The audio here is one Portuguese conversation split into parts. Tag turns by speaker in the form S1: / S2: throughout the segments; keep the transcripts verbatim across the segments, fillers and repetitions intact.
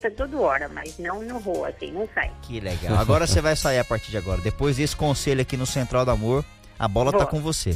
S1: toda hora, mas não no rua, assim, não sai.
S2: Que legal. Agora você vai sair a partir de agora. Depois desse conselho aqui no Central do Amor, a bola
S1: Vou.
S2: tá com você.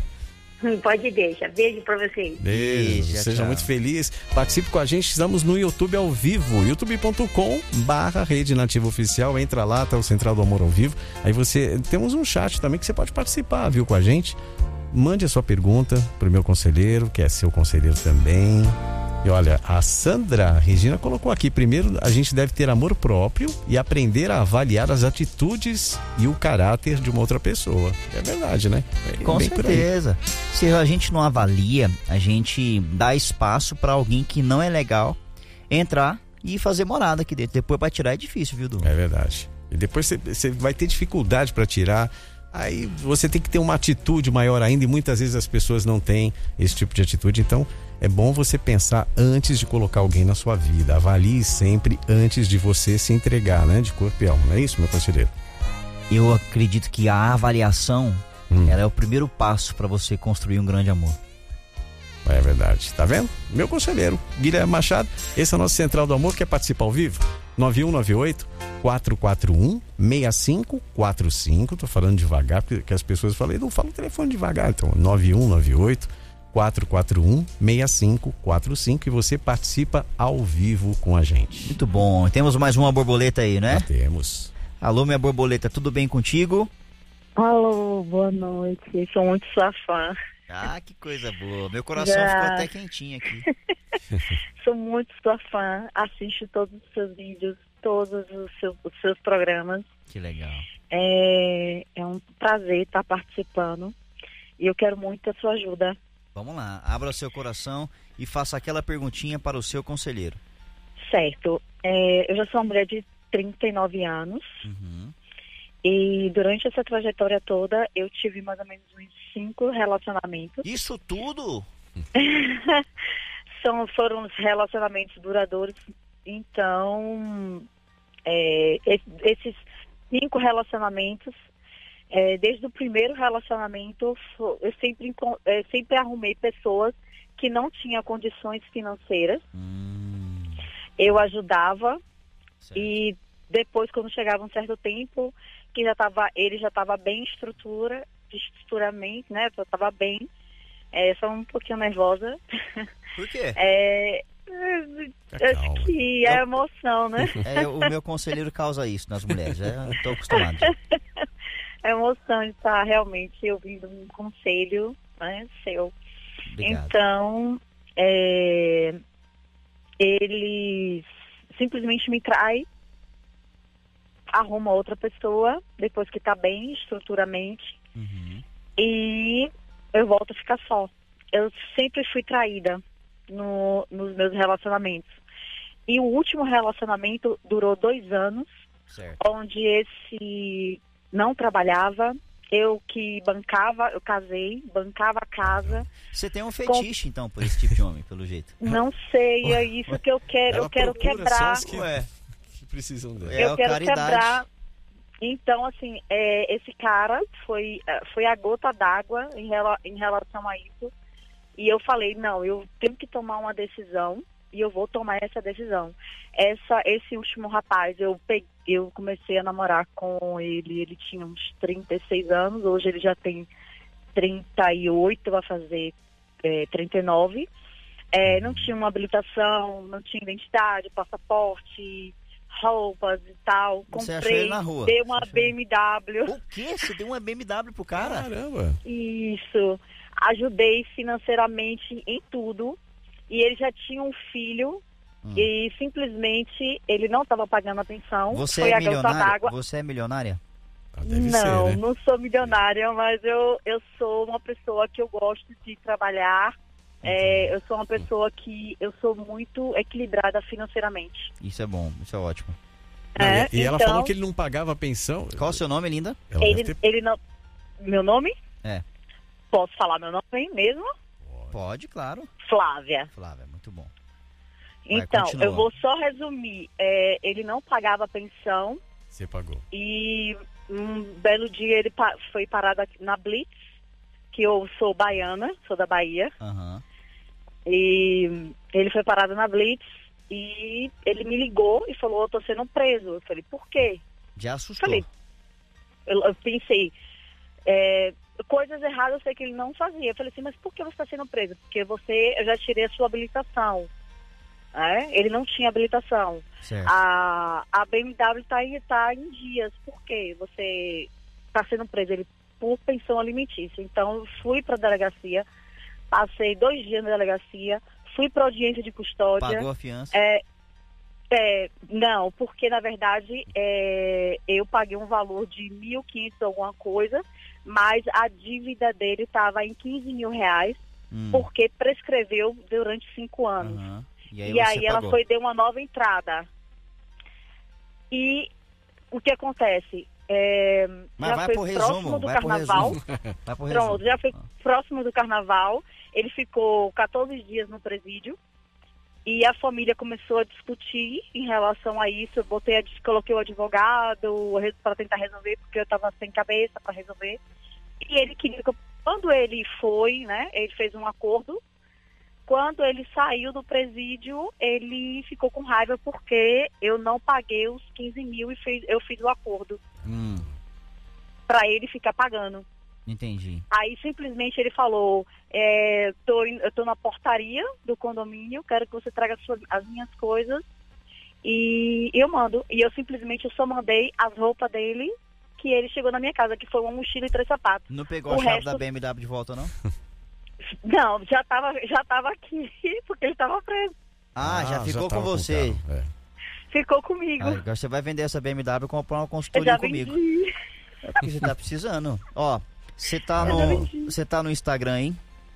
S1: Pode deixar. Beijo pra vocês.
S3: Beijo,
S2: Beijo,
S3: seja
S2: tchau.
S3: muito feliz. Participe com a gente, estamos no YouTube ao vivo, youtube ponto com barra Rede Nativa Oficial. Entra lá, tá o Central do Amor ao vivo. Aí você, temos um chat também que você pode participar, viu, com a gente. Mande a sua pergunta pro meu conselheiro, que é seu conselheiro também. E olha, a Sandra Regina colocou aqui: primeiro a gente deve ter amor próprio e aprender a avaliar as atitudes e o caráter de uma outra pessoa. É verdade, né? É
S2: Com
S3: bem por aí.
S2: certeza. Se a gente não avalia, a gente dá espaço pra alguém que não é legal entrar e fazer morada aqui dentro. Depois pra tirar é difícil, viu, Du?
S3: É verdade. E depois você, você vai ter dificuldade para tirar. Aí você tem que ter uma atitude maior ainda, e muitas vezes as pessoas não têm esse tipo de atitude. Então é bom você pensar antes de colocar alguém na sua vida. Avalie sempre antes de você se entregar, né? De corpo e alma. Não é isso, meu conselheiro?
S2: Eu acredito que a avaliação,
S3: Hum.
S2: ela é o primeiro passo pra você construir um grande amor.
S3: É verdade. Tá vendo? Meu conselheiro, Guilherme Machado. Esse é o nosso Central do Amor. Quer participar ao vivo? nove um nove oito, quatro quatro um, seis cinco quatro cinco. Tô falando devagar, porque as pessoas falam, não fala o telefone devagar. Então, nove um nove oito, quatro quatro um, seis cinco quatro cinco. E você participa ao vivo com a gente.
S2: Muito bom. Temos mais uma borboleta aí, né?
S3: Já temos.
S2: Alô, minha borboleta, tudo bem contigo?
S4: Alô, boa noite. Sou muito sua fã.
S2: Ah, que coisa boa. Meu coração
S4: Já.
S2: ficou até quentinho aqui.
S4: Sou muito sua fã. Assisto todos os seus vídeos, todos os seus, os seus programas.
S2: Que legal.
S4: É, é um prazer estar participando. E eu quero muito a sua ajuda.
S2: Vamos lá, abra seu coração e faça aquela perguntinha para o seu conselheiro.
S4: Certo. É, eu já sou uma mulher de trinta e nove anos.
S2: Uhum.
S4: E durante essa trajetória toda, eu tive mais ou menos uns cinco relacionamentos.
S2: Isso tudo?
S4: São, foram os relacionamentos duradouros. Então, é, es- esses cinco relacionamentos, é, desde o primeiro relacionamento, fo- eu sempre, encon- é, sempre arrumei pessoas que não tinham condições financeiras.
S2: Hum,
S4: Eu ajudava
S2: certo.
S4: e depois, quando chegava um certo tempo, que já tava, ele já estava bem estrutura, estruturalmente, né? Eu estava bem, é, só um pouquinho nervosa.
S2: Por quê?
S4: É,
S3: Calma.
S4: acho que é emoção, né?
S2: É, o meu conselheiro causa isso nas mulheres, já estou acostumado.
S4: É emoção de estar realmente ouvindo um conselho, né, seu.
S2: Obrigado.
S4: Então, é, ele simplesmente me trai, arruma outra pessoa, depois que tá bem estruturalmente,
S2: Uhum.
S4: e eu volto a ficar só. Eu sempre fui traída no, nos meus relacionamentos. E o último relacionamento durou dois anos,
S2: Certo.
S4: onde esse não trabalhava, eu que bancava, eu casei, bancava a casa.
S2: Você tem um fetiche, então, por esse tipo de homem, pelo jeito.
S4: Não sei, é isso que eu quero,
S3: Ela
S4: eu quero
S3: procura
S4: quebrar.
S3: só os que,
S2: Ué.
S3: que precisam dela.
S2: É,
S4: eu quero
S2: caridade.
S4: quebrar. Então, assim, é, esse cara foi, é, foi a gota d'água em, rela, em relação a isso. E eu falei, não, eu tenho que tomar uma decisão e eu vou tomar essa decisão. Essa, esse último rapaz, eu, peguei, eu comecei a namorar com ele, ele tinha uns trinta e seis anos, hoje ele já tem trinta e oito, vai fazer é, trinta e nove. É, não tinha uma habilitação, não tinha identidade, passaporte, roupas e tal.
S2: Você achou
S4: Comprei,
S2: ele na rua?
S4: dei uma
S2: Você achou
S4: B M W.
S2: O quê? Você deu uma B M W pro cara?
S3: Caramba.
S4: Isso. Ajudei financeiramente em tudo. E ele já tinha um filho.
S2: Hum.
S4: E simplesmente ele não estava pagando a pensão.
S2: Você
S4: Foi
S2: é
S4: a gota
S2: milionária?
S4: d'água.
S2: Você é milionária?
S3: Ah, deve
S4: Não,
S3: ser, né?
S4: não sou milionária, mas eu, eu sou uma pessoa que eu gosto de trabalhar. É, eu sou uma pessoa que eu sou muito equilibrada financeiramente.
S2: Isso é bom, isso é ótimo.
S3: Não,
S4: É,
S3: e e ela
S4: então,
S3: falou que ele não pagava a pensão.
S2: Qual o seu nome, linda?
S3: Ela
S4: ele,
S3: deve ter...
S4: ele não. Meu nome?
S2: É.
S4: Posso falar meu nome mesmo?
S2: Pode, claro.
S4: Flávia.
S2: Flávia, muito bom. Vai,
S4: Então,
S2: continua.
S4: eu vou só resumir. É, ele não pagava a pensão
S3: Você pagou.
S4: e um belo dia ele pa- foi parado aqui na Blitz, que eu sou baiana, sou da Bahia.
S2: Aham.
S4: E ele foi parado na Blitz e ele me ligou e falou, eu tô sendo preso. Eu falei, por quê?
S2: Já assustou.
S4: Falei, eu, eu pensei, é, coisas erradas eu sei que ele não fazia. Eu falei assim, mas por que você está sendo preso? Porque você, eu já tirei a sua habilitação. É? Ele não tinha habilitação.
S2: Certo.
S4: A, a B M W está tá em dias. Por quê? Você está sendo preso ele, por pensão alimentícia. Então, eu fui para a delegacia, passei dois dias na delegacia, fui para audiência de custódia.
S2: Pagou a fiança?
S4: É, é, não, porque, na verdade, é, eu paguei um valor de mil e quinhentos alguma coisa, mas a dívida dele estava em quinze mil reais, hum. porque prescreveu durante cinco anos.
S2: Uhum. E aí,
S4: e aí ela foi deu uma nova entrada. E o que acontece? É,
S2: Mas
S4: já
S2: vai
S4: foi
S2: pro
S4: próximo
S2: resumo,
S4: do
S2: vai
S4: carnaval.
S2: Pro resumo. Vai pro
S4: Pronto,
S2: resumo.
S4: já foi próximo do carnaval. Ele ficou quatorze dias no presídio. E a família começou a discutir em relação a isso. Eu botei, a, coloquei o advogado para tentar resolver, porque eu estava sem cabeça para resolver. E ele queria que, quando ele foi, né, ele fez um acordo. Quando ele saiu do presídio, ele ficou com raiva porque eu não paguei os quinze mil e fiz, eu fiz o acordo
S2: Hum.
S4: para ele ficar pagando.
S2: Entendi.
S4: Aí simplesmente ele falou, é, tô, in- eu tô na portaria do condomínio, quero que você traga as, suas- as minhas coisas e eu mando. E eu simplesmente eu só mandei as roupas dele, que ele chegou na minha casa, que foi uma mochila e três sapatos.
S2: Não pegou
S4: O
S2: a chave
S4: resto-
S2: da B M W de volta, não?
S4: Não, já tava, já tava aqui, porque ele tava preso.
S2: Ah, já ficou com
S3: tava
S2: você.
S3: o carro, é.
S4: Ficou comigo.
S2: Ah, agora você vai vender essa B M W e comprar uma
S4: eu
S2: consultoria
S4: já
S2: comigo.
S4: vendi.
S2: É porque você tá precisando. Ó, você tá
S4: Eu já
S2: no,
S4: vendi.
S2: você tá no Instagram, hein?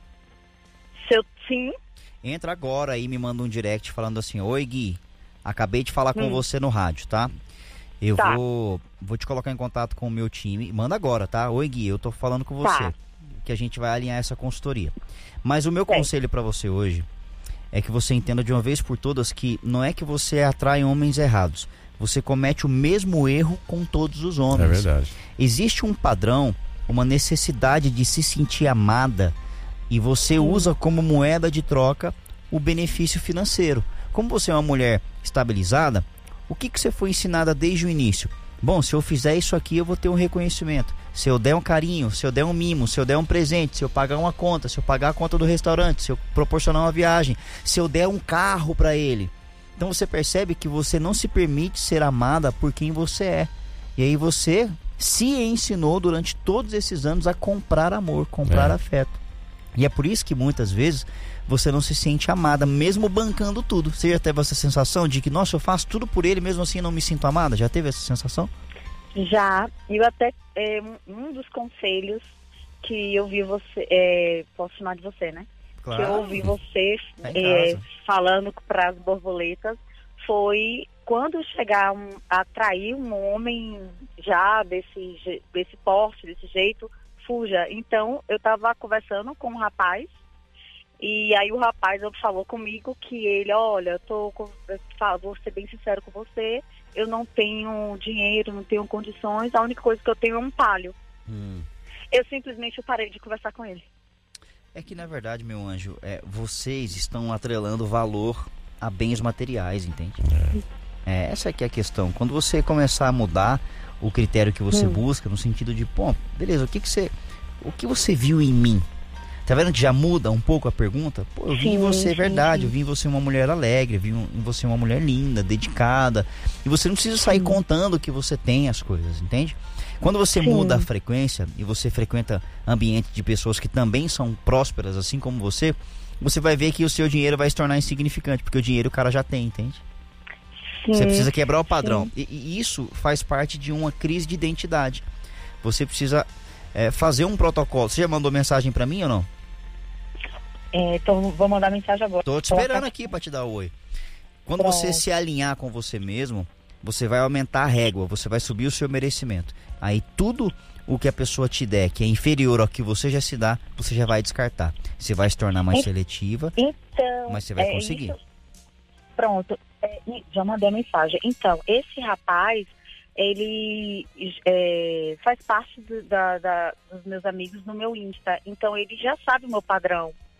S4: Seu, sim,
S2: Entra agora aí e me manda um direct falando assim: Oi, Gui, acabei de falar com
S4: Hum.
S2: você no rádio, tá? Eu
S4: Tá.
S2: vou, vou te colocar em contato com o meu time. Manda agora, tá? Oi, Gui, eu tô falando com você.
S4: Tá.
S2: Que a gente vai alinhar essa consultoria. Mas o meu
S4: Sei.
S2: conselho pra você hoje é que você entenda de uma vez por todas que não é que você atrai homens errados. Você comete o mesmo erro com todos os homens.
S3: É verdade.
S2: Existe um padrão, uma necessidade de se sentir amada e você usa como moeda de troca o benefício financeiro. Como você é uma mulher estabilizada, o que, que você foi ensinada desde o início? Bom, se eu fizer isso aqui, eu vou ter um reconhecimento. Se eu der um carinho, se eu der um mimo, se eu der um presente, se eu pagar uma conta, se eu pagar a conta do restaurante, se eu proporcionar uma viagem, se eu der um carro para ele. Então você percebe que você não se permite ser amada por quem você é. E aí você se ensinou durante todos esses anos a comprar amor, comprar
S3: É.
S2: afeto. E é por isso que muitas vezes você não se sente amada, mesmo bancando tudo. Você já teve essa sensação de que, nossa, eu faço tudo por ele, mesmo assim não me sinto amada? Já teve essa sensação?
S4: já. E eu até, é, um- um dos conselhos que eu vi você, é, posso chamar de você, né? Que eu ouvi você
S2: Tá em
S4: é,
S2: casa.
S4: falando para as borboletas foi quando chegar um, a atrair um homem já desse, je- desse porte, desse jeito, fuja. Então, eu estava conversando com um rapaz e aí o rapaz falou comigo que ele, olha, eu tô com, eu falo, vou ser bem sincero com você, eu não tenho dinheiro, não tenho condições, a única coisa que eu tenho é um palio.
S3: Hum.
S4: Eu simplesmente parei de conversar com ele.
S2: É que, na verdade, meu anjo, é, vocês estão atrelando valor a bens materiais, entende? É, essa aqui é a questão. Quando você começar a mudar o critério que você
S4: Hum.
S2: busca, no sentido de, pô, beleza, o que que você, o que você viu em mim? Tá vendo que já muda um pouco a pergunta? Pô, eu vi em
S4: Sim,
S2: você, é
S4: sim,
S2: verdade,
S4: sim.
S2: eu vi em você uma mulher alegre, eu vi em você uma mulher linda, dedicada. E você não precisa sair contando que você tem as coisas, entende? Quando você
S4: Sim.
S2: muda a frequência e você frequenta ambiente de pessoas que também são prósperas, assim como você, você vai ver que o seu dinheiro vai se tornar insignificante, porque o dinheiro o cara já tem, entende? Você
S4: Sim.
S2: precisa quebrar o padrão. E, e isso faz parte de uma crise de identidade. Você precisa é, fazer um protocolo. Você já mandou mensagem pra mim ou não?
S4: É, então, vou mandar mensagem agora.
S2: Tô te esperando aqui pra te dar oi. Quando
S4: Pronto.
S2: você se alinhar com você mesmo, você vai aumentar a régua, você vai subir o seu merecimento. Aí tudo o que a pessoa te der, que é inferior ao que você já se dá, você já vai descartar. Você vai se tornar mais
S4: E-
S2: seletiva,
S4: Então,
S2: mas você vai
S4: é,
S2: conseguir.
S4: isso- Pronto, é, e já mandei a mensagem. Então, esse rapaz, ele é, faz parte do- da, da- dos meus amigos no meu Insta. Então, ele já sabe o meu padrão.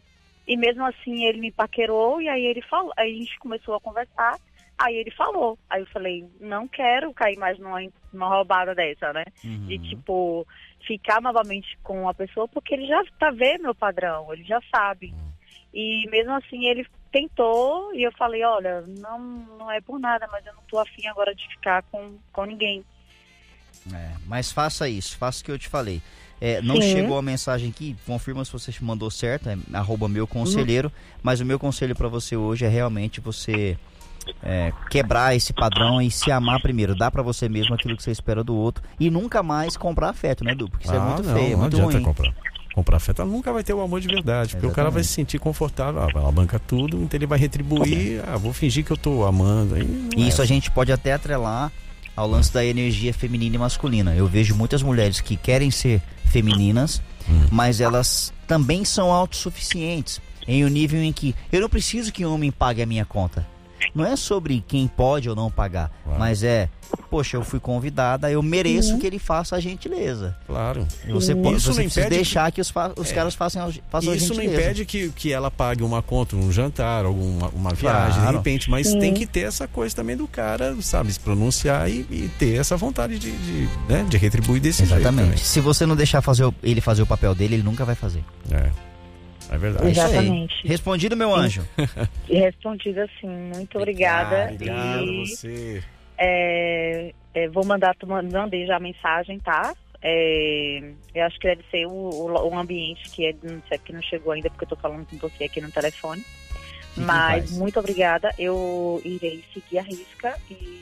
S4: E mesmo assim ele me paquerou e aí ele falou, aí a gente começou a conversar, aí ele falou. Aí eu falei, não quero cair mais numa, numa roubada dessa, né?
S2: Uhum.
S4: De tipo, ficar novamente com uma pessoa, porque ele já tá vendo meu padrão, ele já sabe. E mesmo assim ele tentou e eu falei, olha, não, não é por nada, mas eu não tô afim agora de ficar com, com ninguém.
S2: É, mas faça isso, faça o que eu te falei. É, não
S4: Sim.
S2: chegou a mensagem aqui, confirma se você mandou certo, é arroba meu conselheiro, uhum. Mas o meu conselho pra você hoje é realmente você é, quebrar esse padrão e se amar primeiro, dar pra você mesmo aquilo que você espera do outro e nunca mais comprar afeto, né, Du? Porque isso
S3: ah,
S2: é muito
S3: não,
S2: feio, é
S3: não
S2: muito
S3: adianta
S2: ruim.
S3: comprar. Comprar afeto, ela nunca vai ter o amor de verdade, porque
S2: Exatamente.
S3: O cara vai se sentir confortável, ah, ela banca tudo, então ele vai retribuir, ah, vou fingir que eu tô amando.
S2: E isso é. A gente pode até atrelar ao lance da energia feminina e masculina. Eu vejo muitas mulheres que querem ser femininas, hum. mas elas também são autossuficientes, em um nível em que eu não preciso que um homem pague a minha conta. Não é sobre quem pode ou não pagar,
S3: claro.
S2: Mas é, poxa, eu fui convidada, eu mereço uhum. que ele faça a gentileza.
S3: Claro.
S2: Você,
S3: uhum.
S2: pode,
S3: isso
S2: você
S3: não
S2: precisa
S3: impede
S2: deixar
S3: que,
S2: que os, fa- os é. caras façam, façam a
S3: isso
S2: gentileza.
S3: Isso não impede que, que ela pague uma conta, um jantar, alguma uma viagem,
S2: claro.
S3: De repente, mas
S4: Sim.
S3: tem que ter essa coisa também do cara, sabe, se pronunciar e, e ter essa vontade de, de, né, de retribuir desse
S2: Exatamente.
S3: jeito.
S2: Se você não deixar fazer o, ele fazer o papel dele, ele nunca vai fazer.
S3: É. É verdade.
S4: Exatamente.
S2: Respondido, meu anjo?
S4: Respondido sim, muito obrigada.
S3: Obrigado,
S4: e,
S3: você.
S4: É, é, vou mandar, mandei já a mensagem, tá? É, eu acho que deve ser o, o, o ambiente que, é, não sei, que não chegou ainda, porque eu tô falando com você aqui no telefone. Fique Mas muito obrigada, eu irei seguir a risca e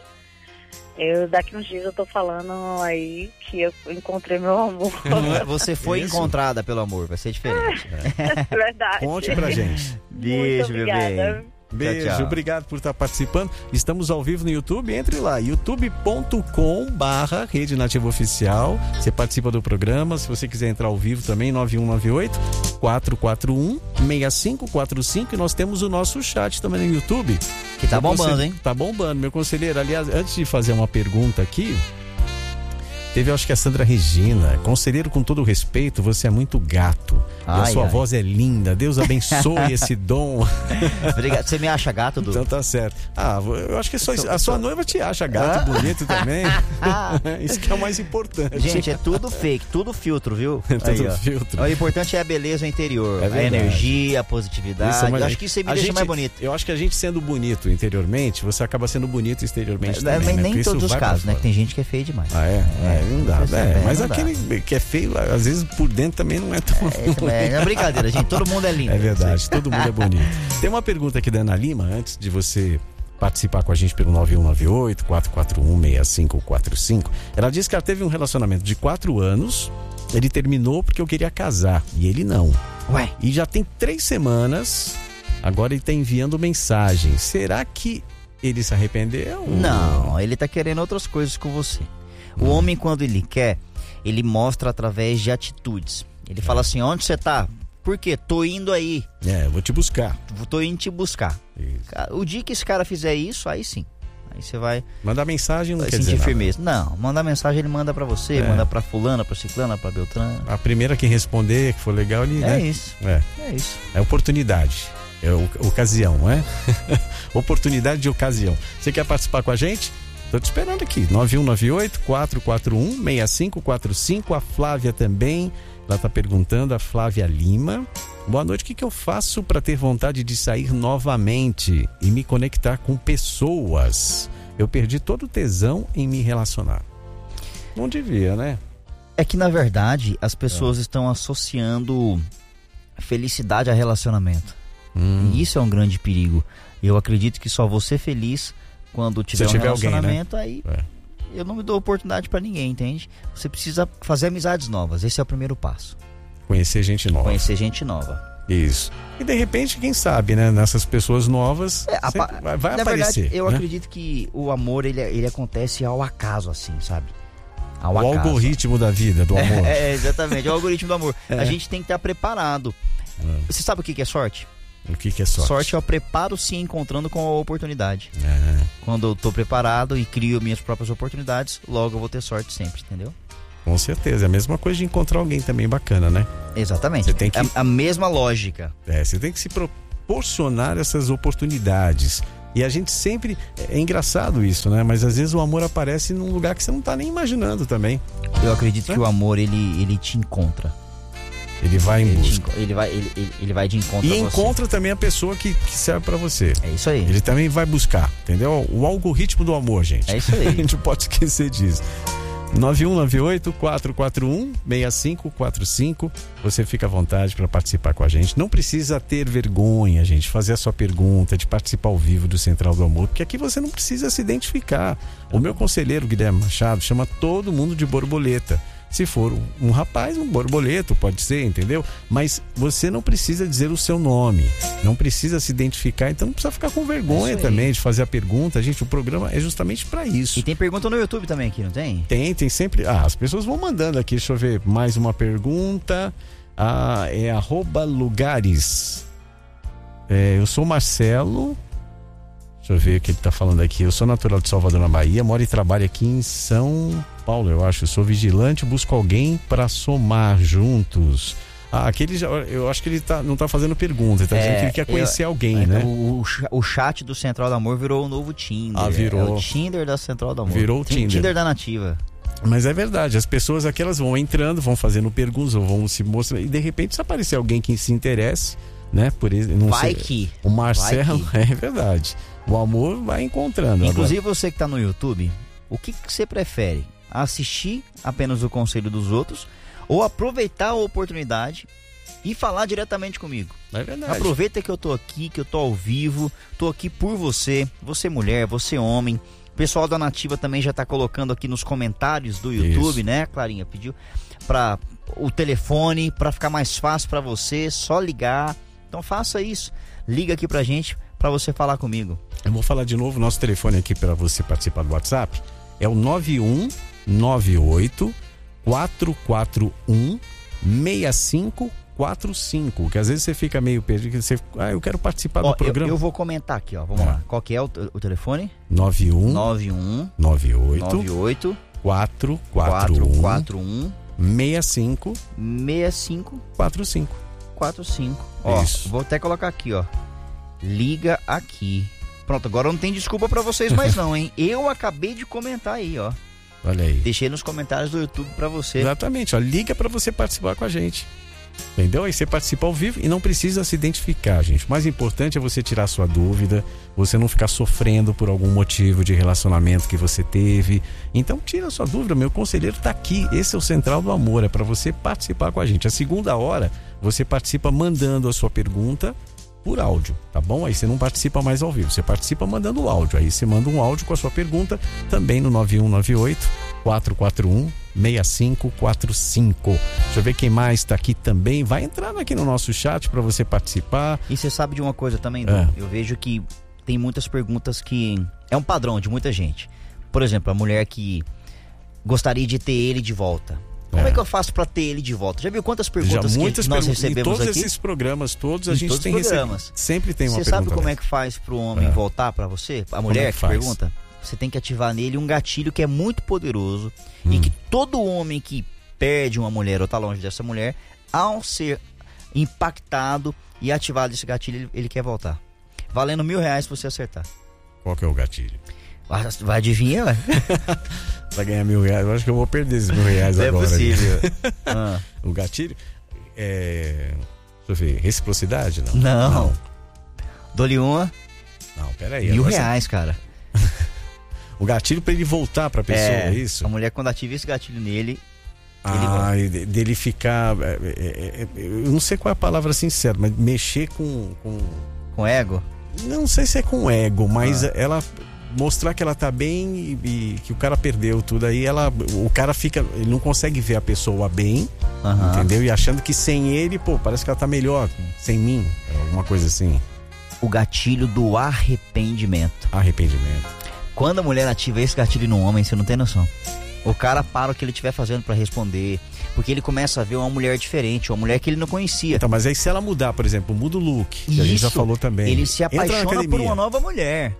S4: eu, daqui uns dias eu tô falando aí que eu encontrei meu amor.
S2: Você foi
S3: Isso.
S2: encontrada pelo amor, vai ser diferente.
S4: É verdade.
S3: Conte pra gente.
S2: Beijo,
S4: muito
S2: meu
S4: obrigada.
S2: bem.
S3: Beijo,
S2: tchau, tchau.
S3: Obrigado por estar participando. Estamos ao vivo no YouTube, entre lá, youtube ponto com barra Rede Nativa Oficial. Você participa do programa, se você quiser entrar ao vivo também, nove um nove oito, quatro quatro um, seis cinco quatro cinco. E nós temos o nosso chat também no YouTube.
S2: Que tá
S3: Meu
S2: bombando,
S3: consel...
S2: hein?
S3: Tá bombando, meu conselheiro. Aliás, antes de fazer uma pergunta aqui, teve, eu acho que a Sandra Regina. Conselheiro, com todo respeito, você é muito gato. Ai, e a sua ai. voz é linda. Deus abençoe esse dom.
S2: Obrigado. Você me acha gato, Du?
S3: Então tá certo. Ah, eu acho que a sua, a sua noiva te acha gato ah? bonito também. Isso que é o mais importante.
S2: Gente, é tudo fake, tudo filtro, viu?
S3: É tudo
S2: Aí, ó.
S3: filtro.
S2: O importante é a beleza interior,
S3: é
S2: a energia, a positividade. É mais... Eu acho que isso me a deixa
S3: gente,
S2: mais bonito.
S3: Eu acho que a gente sendo bonito interiormente, você acaba sendo bonito exteriormente
S2: é,
S3: também.
S2: Nem
S3: né?
S2: em todos os casos, né? Que tem gente que é feio demais.
S3: Ah, é? é, é não dá. É, é, mas
S2: não
S3: aquele
S2: dá.
S3: que é feio, às vezes por dentro também não é tão.
S2: É, é, é brincadeira, gente. Todo mundo é lindo.
S3: É verdade, todo mundo é bonito. Tem uma pergunta aqui da Ana Lima, antes de você participar com a gente pelo nove um nove oito, quatro quatro um, seis cinco quatro cinco. Ela disse que ela teve um relacionamento de quatro anos, ele terminou porque eu queria casar, e ele não.
S2: Ué?
S3: E já tem três semanas, agora ele tá enviando mensagem. Será que ele se arrependeu?
S2: Não, ele tá querendo outras coisas com você. O hum. homem, quando ele quer, ele mostra através de atitudes. Ele é. fala assim, onde você tá? Por quê? Tô indo aí.
S3: É, vou te buscar.
S2: Tô indo te buscar.
S3: Isso.
S2: O dia que esse cara fizer isso, aí sim. Aí você vai...
S3: Mandar mensagem não
S2: vai
S3: quer
S2: sentir
S3: dizer
S2: firmeza.
S3: Nada.
S2: Não, mandar mensagem ele manda pra você, é. manda pra fulana, pra ciclana, pra beltrana.
S3: A primeira que responder, que for legal, ele...
S2: É
S3: né?
S2: isso.
S3: É.
S2: É isso.
S3: É oportunidade. É o, ocasião, não é? Oportunidade de ocasião. Você quer participar com a gente? Tô te esperando aqui. nove um nove oito, quatro quatro um, seis cinco quatro cinco. A Flávia também. Ela tá perguntando, a Flávia Lima. Boa noite, o que, que eu faço para ter vontade de sair novamente e me conectar com pessoas? Eu perdi todo o tesão em me relacionar. Não devia, né?
S2: É que, na verdade, as pessoas é. estão associando felicidade a relacionamento. Hum. E isso é um grande perigo. Eu acredito que só vou ser feliz quando tiver, tiver um relacionamento, alguém, né? aí... É. Eu não me dou oportunidade pra ninguém, entende? Você precisa fazer amizades novas, esse é o primeiro passo.
S3: Conhecer gente nova.
S2: Conhecer gente nova.
S3: Isso. E de repente, quem sabe, né? Nessas pessoas novas, é, a, vai, vai
S2: na
S3: aparecer.
S2: Verdade, eu
S3: né?
S2: acredito que o amor, ele, ele acontece ao acaso, assim, sabe? Ao
S3: o
S2: acaso.
S3: algoritmo da vida, do amor.
S2: É, é exatamente, o algoritmo do amor. É. A gente tem que estar preparado. É. Você sabe o que é sorte?
S3: O que, que é sorte?
S2: Sorte é o preparo se encontrando com a oportunidade.
S3: É.
S2: Quando eu tô preparado e crio minhas próprias oportunidades, logo eu vou ter sorte sempre, entendeu?
S3: Com certeza, é a mesma coisa de encontrar alguém também bacana, né?
S2: Exatamente.
S3: Você tem que...
S2: É a mesma lógica.
S3: É, você tem que se proporcionar essas oportunidades. E a gente sempre... É engraçado isso, né? Mas às vezes o amor aparece num lugar que você não tá nem imaginando também.
S2: Eu acredito
S3: é?
S2: que o amor, ele, ele te encontra.
S3: Ele vai em
S2: ele
S3: busca.
S2: Te, ele, vai, ele, ele, ele vai de encontro
S3: E
S2: a você.
S3: encontra também a pessoa que, que serve pra você.
S2: É isso aí.
S3: Ele também vai buscar, entendeu? O algoritmo do amor, gente.
S2: É isso aí.
S3: A gente não pode esquecer disso. nove um nove oito, quatro quatro um, seis cinco quatro cinco. Você fica à vontade para participar com a gente. Não precisa ter vergonha, gente, de fazer a sua pergunta, de participar ao vivo do Central do Amor, porque aqui você não precisa se identificar. O meu conselheiro, Guilherme Machado, chama todo mundo de borboleta. Se for um rapaz, um borboleto, pode ser, entendeu? Mas você não precisa dizer o seu nome, não precisa se identificar, então não precisa ficar com vergonha também de fazer a pergunta. Gente, o programa é justamente para isso.
S2: E tem pergunta no YouTube também aqui, não tem?
S3: Tem, tem sempre. Ah, as pessoas vão mandando aqui, deixa eu ver, mais uma pergunta. Ah, é arroba lugares. É, eu sou Marcelo. Deixa eu ver o que ele tá falando aqui. Eu sou natural de Salvador, na Bahia, moro e trabalho aqui em São Paulo, eu acho. Eu sou vigilante, busco alguém para somar juntos. Ah, aquele já, eu acho que ele tá, não tá fazendo pergunta, ele tá é, dizendo que ele quer conhecer eu, alguém, é, né?
S2: O, o chat do Central do Amor virou o novo Tinder.
S3: Ah, virou.
S2: É o Tinder da Central do Amor.
S3: Virou o Tinder.
S2: Tinder da Nativa.
S3: Mas é verdade, as pessoas aqui, elas vão entrando, vão fazendo perguntas, vão se mostrando, e de repente se aparecer alguém que se interesse, né? Por isso, não
S2: vai
S3: sei,
S2: que.
S3: O Marcelo,
S2: vai que.
S3: É verdade. O amor vai encontrando.
S2: Inclusive
S3: agora.
S2: Você que tá no YouTube, o que, que você prefere? Assistir apenas o conselho dos outros ou aproveitar a oportunidade e falar diretamente comigo?
S3: É verdade.
S2: Aproveita que eu tô aqui, que eu tô ao vivo, tô aqui por você, você mulher, você homem. O pessoal da Nativa também já tá colocando aqui nos comentários do YouTube, isso, né, Clarinha? Pediu para o telefone, para ficar mais fácil para você, só ligar. Então faça isso. Liga aqui pra gente para você falar comigo.
S3: Eu vou falar de novo, nosso telefone aqui para você participar do WhatsApp é o nove um nove oito, quatro quatro um, seis cinco quatro cinco, que às vezes você fica meio perdido, você, ah, eu quero participar ó, do programa.
S2: Eu, eu vou comentar aqui, ó, vamos é. lá. Qual que é o, o telefone?
S3: nove um
S2: nove um
S3: nove oito
S2: nove oito
S3: quatro quatro um, seis cinco
S2: seis cinco
S3: quatro cinco
S2: quatro cinco. Ó, isso. Vou até colocar aqui, ó. Liga aqui. Pronto, agora não tem desculpa pra vocês mais não, hein? Eu acabei de comentar aí, ó.
S3: Olha aí.
S2: Deixei nos comentários do YouTube pra você.
S3: Exatamente, ó. Liga pra você participar com a gente. Entendeu? Aí você participa ao vivo e não precisa se identificar, gente. O mais importante é você tirar sua dúvida, você não ficar sofrendo por algum motivo de relacionamento que você teve. Então tira a sua dúvida, meu conselheiro tá aqui. Esse é o Central do Amor, é pra você participar com a gente. A segunda hora, você participa mandando a sua pergunta por áudio, tá bom? Aí você não participa mais ao vivo, você participa mandando o áudio. Aí você manda um áudio com a sua pergunta também no nove um nove oito, quatro quatro um, seis cinco quatro cinco. Deixa eu ver quem mais tá aqui também. Vai entrando aqui no nosso chat para você participar.
S2: E você sabe de uma coisa também, Dom? É. Eu vejo que tem muitas perguntas que é um padrão de muita gente. Por exemplo, a mulher que gostaria de ter ele de volta. Como é. é que eu faço pra ter ele de volta? Já viu quantas perguntas
S3: Já, muitas
S2: que nós
S3: perguntas,
S2: recebemos aqui?
S3: Em todos aqui? esses programas, todos a
S2: em
S3: gente
S2: todos
S3: tem recebido. Sempre tem uma
S2: Você
S3: pergunta.
S2: Sabe como
S3: dessa.
S2: é que faz pro homem é. voltar pra você? A mulher é que, que pergunta? Você tem que ativar nele um gatilho que é muito poderoso hum. e que todo homem que perde uma mulher ou tá longe dessa mulher, ao ser impactado e ativado esse gatilho, ele, ele quer voltar. Valendo mil reais se você acertar.
S3: Qual que é o gatilho?
S2: Vai, vai adivinhar, ué?
S3: Vai ganhar mil reais. Eu acho que eu vou perder esses mil reais
S2: não
S3: agora.
S2: É possível. ah.
S3: O gatilho é... Deixa eu ver. Reciprocidade? Não.
S2: Não. não. Dou-lhe uma.
S3: Não, peraí.
S2: Mil reais, você... cara.
S3: O gatilho pra ele voltar pra pessoa, é, é isso?
S2: A mulher, quando ativa esse gatilho nele...
S3: Ah, ele dele ficar... É, é, é, eu não sei qual é a palavra sincera, mas mexer com... Com,
S2: com ego?
S3: Não sei se é com ego, mas ah. ela... Mostrar que ela tá bem e, e que o cara perdeu tudo aí, ela, o cara fica, ele não consegue ver a pessoa bem, uhum. entendeu? E achando que sem ele, pô, parece que ela tá melhor, sem mim, alguma coisa assim.
S2: O gatilho do arrependimento.
S3: Arrependimento.
S2: Quando a mulher ativa esse gatilho no homem, você não tem noção. O cara para o que ele estiver fazendo pra responder, porque ele começa a ver uma mulher diferente, uma mulher que ele não conhecia.
S3: Então, mas aí se ela mudar, por exemplo, muda o look, que
S2: Isso,
S3: a gente já falou também.
S2: Ele se apaixona por uma nova mulher.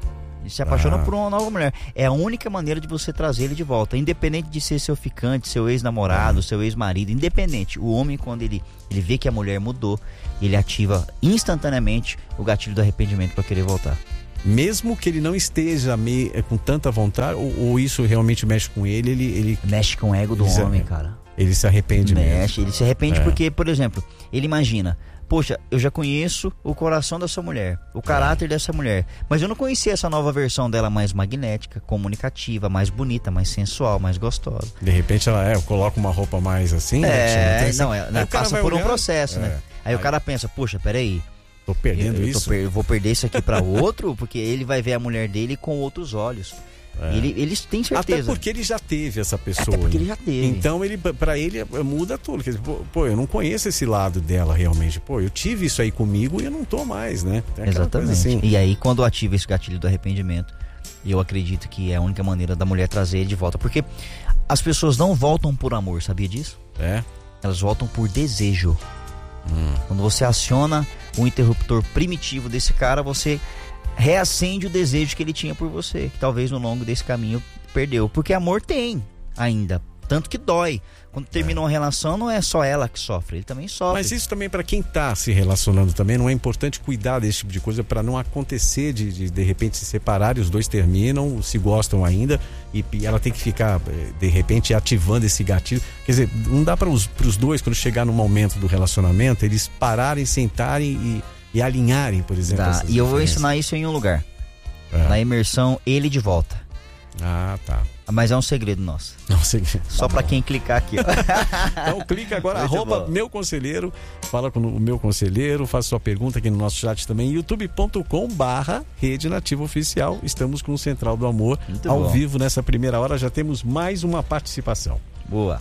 S2: Ele se apaixona
S3: Ah.
S2: por uma nova mulher. É a única maneira de você trazer ele de volta. Independente de ser seu ficante, seu ex-namorado,
S3: Ah.
S2: seu ex-marido. Independente. O homem, quando ele, ele vê que a mulher mudou, ele ativa instantaneamente o gatilho do arrependimento para querer voltar.
S3: Mesmo que ele não esteja me, com tanta vontade, ou, ou isso realmente mexe com ele, ele, ele,
S2: Mexe com o ego do
S3: Isso é-
S2: homem, cara.
S3: ele se arrepende
S2: Mexe.
S3: mesmo.
S2: Ele se arrepende
S3: É.
S2: porque, por exemplo, ele imagina... Poxa, eu já conheço o coração dessa mulher, o caráter dessa mulher, mas eu não conhecia essa nova versão dela mais magnética, comunicativa, mais bonita, mais sensual, mais gostosa.
S3: De repente ela é, coloca uma roupa mais assim, né?
S2: É,
S3: Assim.
S2: não, é,
S3: Aí
S2: né,
S3: o cara
S2: passa
S3: vai
S2: por um
S3: olhando,
S2: processo,
S3: é.
S2: né? Aí, o cara pensa, poxa, peraí,
S3: Tô
S2: eu,
S3: perdendo
S2: eu tô
S3: isso.
S2: per- eu vou perder isso aqui pra outro, porque ele vai ver a mulher dele com outros olhos.
S3: É.
S2: Ele, ele tem
S3: Até
S2: certeza.
S3: porque ele já teve essa pessoa.
S2: Até porque
S3: né?
S2: ele já teve.
S3: Então ele, pra ele muda tudo. Quer dizer, pô, pô, eu não conheço esse lado dela realmente. Pô, eu tive isso aí comigo e eu não tô mais, né? Tem aquela
S2: Exatamente.
S3: coisa assim.
S2: E aí, quando ativa esse gatilho do arrependimento, eu acredito que é a única maneira da mulher trazer ele de volta. Porque as pessoas não voltam por amor, sabia disso?
S3: É.
S2: Elas voltam por desejo.
S3: Hum.
S2: Quando você aciona o interruptor primitivo desse cara, você reacende o desejo que ele tinha por você, que talvez no longo desse caminho perdeu. Porque amor tem ainda, tanto que dói. Quando termina uma relação, não é só ela que sofre, ele também sofre.
S3: Mas isso também para quem tá se relacionando também, não é importante cuidar desse tipo de coisa para não acontecer de, de de repente se separarem, os dois terminam, se gostam ainda e, e ela tem que ficar de repente ativando esse gatilho. Quer dizer, não dá para os dois, quando chegar no momento do relacionamento, eles pararem, sentarem e, e alinharem, por exemplo.
S2: Tá,
S3: essas
S2: e eu vou
S3: diferenças.
S2: ensinar isso em um lugar,
S3: É.
S2: na imersão Ele de Volta.
S3: Ah, tá.
S2: Mas é um segredo nosso,
S3: Não sei.
S2: só pra quem clicar aqui, ó.
S3: Então clica agora,
S2: Muito
S3: arroba
S2: bom.
S3: meu conselheiro, fala com o meu conselheiro, faça sua pergunta aqui no nosso chat também, youtube ponto com barra Rede Nativa Oficial. Estamos com o Central do Amor
S2: Muito
S3: ao
S2: bom.
S3: vivo nessa primeira hora, já temos mais uma participação.
S2: Boa.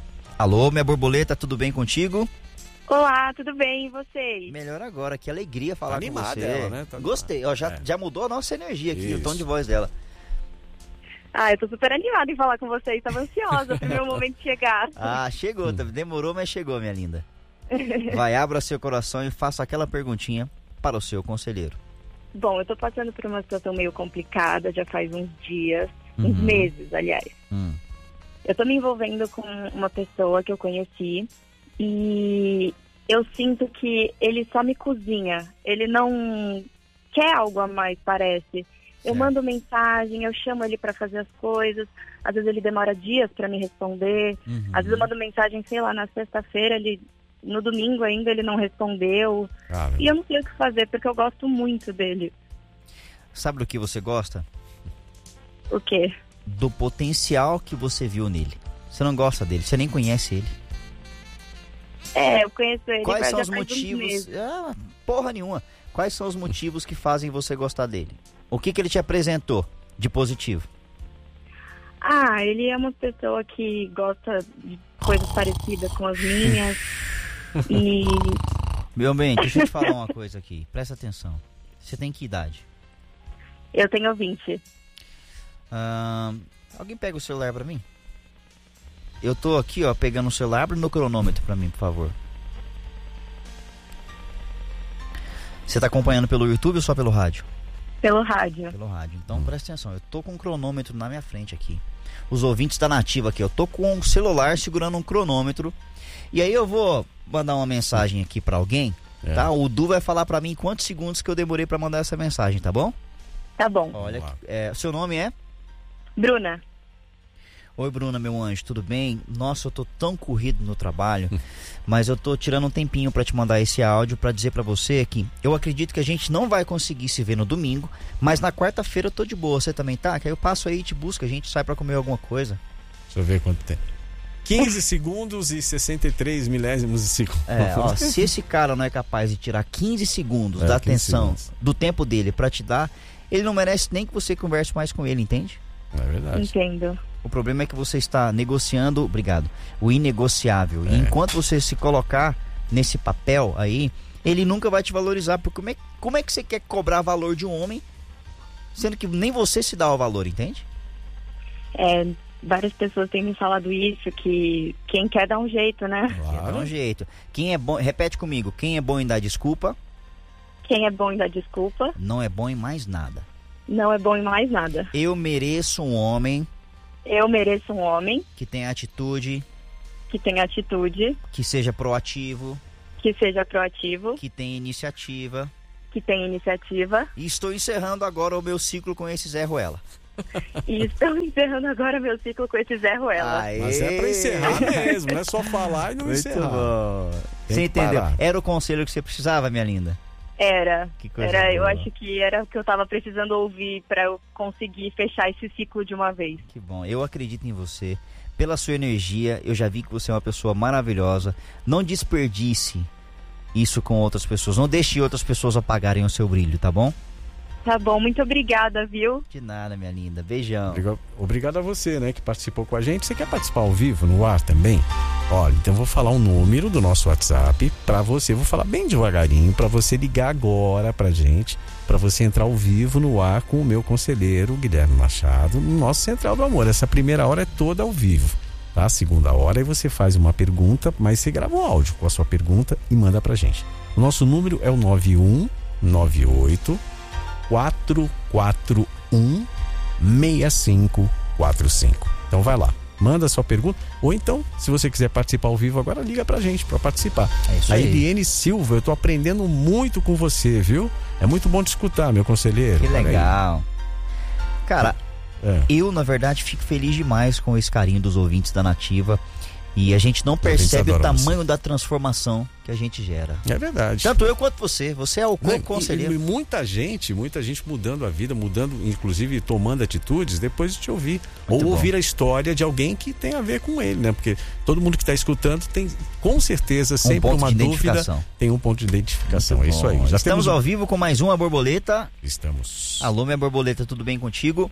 S2: Alô, minha borboleta, tudo bem contigo?
S4: Olá, tudo bem? E vocês?
S2: Melhor agora, que alegria falar
S3: Tá
S2: com
S3: animada
S2: você.
S3: ela, né? Tá
S2: Gostei, ó, já,
S3: É.
S2: já mudou a nossa energia aqui,
S3: Isso.
S2: o tom de voz dela.
S4: Ah, eu tô super animada em falar com vocês. Tava ansiosa pro meu momento de chegar.
S2: Ah, chegou, tá- demorou, mas chegou, minha linda. Vai, abra seu coração e faça aquela perguntinha para o seu conselheiro.
S4: Bom, eu tô passando por uma situação meio complicada já faz uns dias, uns
S2: Uhum.
S4: meses, aliás.
S2: Hum,
S4: Eu tô me envolvendo com uma pessoa que eu conheci e eu sinto que ele só me cozinha. Ele não quer algo a mais, parece. Eu
S2: Certo.
S4: mando mensagem, eu chamo ele pra fazer as coisas. Às vezes ele demora dias pra me responder.
S2: uhum.
S4: Às vezes eu mando mensagem, sei lá, na sexta-feira, ele no domingo ainda ele não respondeu.
S3: Cara,
S4: E eu não sei o que fazer, porque eu gosto muito dele.
S2: Sabe do que você gosta?
S4: O quê?
S2: Do potencial que você viu nele. Você não gosta dele, você nem conhece ele.
S4: É, eu conheço ele
S2: Quais
S4: já
S2: são os
S4: faz uns
S2: motivos?
S4: meses.
S2: Ah, porra nenhuma. Quais são os motivos que fazem você gostar dele? O que, que ele te apresentou de positivo?
S4: Ah, ele é uma pessoa que gosta de coisas parecidas com as minhas. E
S2: Meu bem, deixa eu te falar uma coisa aqui. Presta atenção. Você tem que idade?
S4: eu tenho vinte.
S2: Ahn, alguém pega o celular pra mim? Eu tô aqui, ó, pegando o celular. Abre meu cronômetro pra mim, por favor. Você tá acompanhando pelo YouTube ou só pelo rádio?
S4: Pelo rádio.
S2: Pelo rádio. Então presta atenção, eu tô com um cronômetro na minha frente aqui. Os ouvintes da Nativa aqui, eu tô com um celular segurando um cronômetro. E aí eu vou mandar uma mensagem aqui pra alguém,
S3: É.
S2: tá? O Du vai falar pra mim quantos segundos que eu demorei pra mandar essa mensagem, tá bom?
S4: Tá bom.
S2: Olha,
S3: Vamos lá.
S2: é, seu nome é?
S4: Bruna,
S2: Oi, Bruna, meu anjo, tudo bem? Nossa, eu tô tão corrido no trabalho, mas eu tô tirando um tempinho pra te mandar esse áudio pra dizer pra você que eu acredito que a gente não vai conseguir se ver no domingo, mas na quarta-feira eu tô de boa. Você também tá? Que aí eu passo aí e te busco, a gente sai pra comer alguma coisa.
S3: Deixa eu ver quanto tem. quinze segundos e sessenta e três milésimos de segundo.
S2: É, ó, se esse cara não é capaz de tirar quinze segundos
S3: É,
S2: da
S3: quinze
S2: atenção,
S3: segundos.
S2: do tempo dele pra te dar, ele não merece nem que você converse mais com ele, entende?
S3: É verdade.
S4: entendo.
S2: O problema é que você está negociando, obrigado, o inegociável.
S3: É.
S2: E enquanto você se colocar nesse papel aí, ele nunca vai te valorizar. Porque como é, como é que você quer cobrar valor de um homem, sendo que nem você se dá o valor, entende?
S4: É, várias pessoas têm me falado isso, que quem quer dá um jeito, né?
S2: É, dá
S3: Claro.
S2: um jeito. Quem é bom, repete comigo, quem é bom em dar desculpa,
S4: Quem é bom em dar desculpa,
S2: não é bom em mais nada.
S4: Não é bom em mais nada.
S2: Eu mereço um homem
S4: Eu mereço um homem
S2: que tenha atitude,
S4: que tenha atitude,
S2: que seja proativo,
S4: que seja proativo,
S2: que tenha iniciativa.
S4: que tenha iniciativa.
S2: E estou encerrando agora o meu ciclo com esse Zé Ruela.
S4: E estou encerrando agora meu ciclo com esse Zé Ruela.
S2: Aê!
S3: Mas é pra encerrar mesmo, não é só falar e não
S2: Muito
S3: encerrar.
S2: bom.
S3: Tem
S2: Você
S3: que
S2: entendeu?
S3: parar.
S2: Era o conselho que você precisava, minha linda?
S4: Era.
S2: Que coisa
S4: Era, eu
S2: boa.
S4: acho que era o que eu tava precisando ouvir para eu conseguir fechar esse ciclo de uma vez.
S2: Que bom, eu acredito em você. Pela sua energia, eu já vi que você é uma pessoa maravilhosa. Não desperdice isso com outras pessoas. Não deixe outras pessoas apagarem o seu brilho, tá bom?
S4: Tá bom, muito obrigada, viu?
S2: De nada, minha linda. Beijão.
S3: Obrigado, obrigado a você, né, que participou com a gente. Você quer participar ao vivo, no ar também? Olha, então eu vou falar o número do nosso WhatsApp pra você. Vou falar bem devagarinho pra você ligar agora pra gente, pra você entrar ao vivo no ar com o meu conselheiro Guilherme Machado, no nosso Central do Amor. Essa primeira hora é toda ao vivo, tá? A segunda hora aí você faz uma pergunta, mas você grava um áudio com a sua pergunta e manda pra gente. O nosso número é o nove um nove oito quatro quatro um seis cinco quatro cinco. Então vai lá, manda a sua pergunta, ou então, se você quiser participar ao vivo agora, liga pra gente pra participar.
S2: É isso
S3: A
S2: aí.
S3: Eliane Silva, eu tô aprendendo muito com você, viu? É muito bom te escutar, meu conselheiro.
S2: Que
S3: Olha aí.
S2: legal. Cara,
S3: É.
S2: eu, na verdade, fico feliz demais com esse carinho dos ouvintes da Nativa. E a gente não percebe o
S3: adoram
S2: tamanho
S3: você.
S2: da transformação que a gente gera.
S3: É verdade.
S2: Tanto eu quanto você. Você é o
S3: Não, e-
S2: conselheiro.
S3: E, muita gente, muita gente mudando a vida, mudando, inclusive tomando atitudes depois de te ouvir.
S2: Muito
S3: Ou
S2: bom.
S3: ouvir a história de alguém que tem a ver com ele, né? Porque todo mundo que está escutando tem, com certeza, sempre
S2: ponto
S3: uma
S2: de
S3: dúvida,
S2: identificação.
S3: tem um ponto de identificação.
S2: Muito
S3: É isso
S2: bom.
S3: aí. Já
S2: Estamos
S3: temos... um-
S2: ao vivo com mais uma borboleta.
S3: Estamos.
S2: Alô, minha borboleta, tudo bem contigo?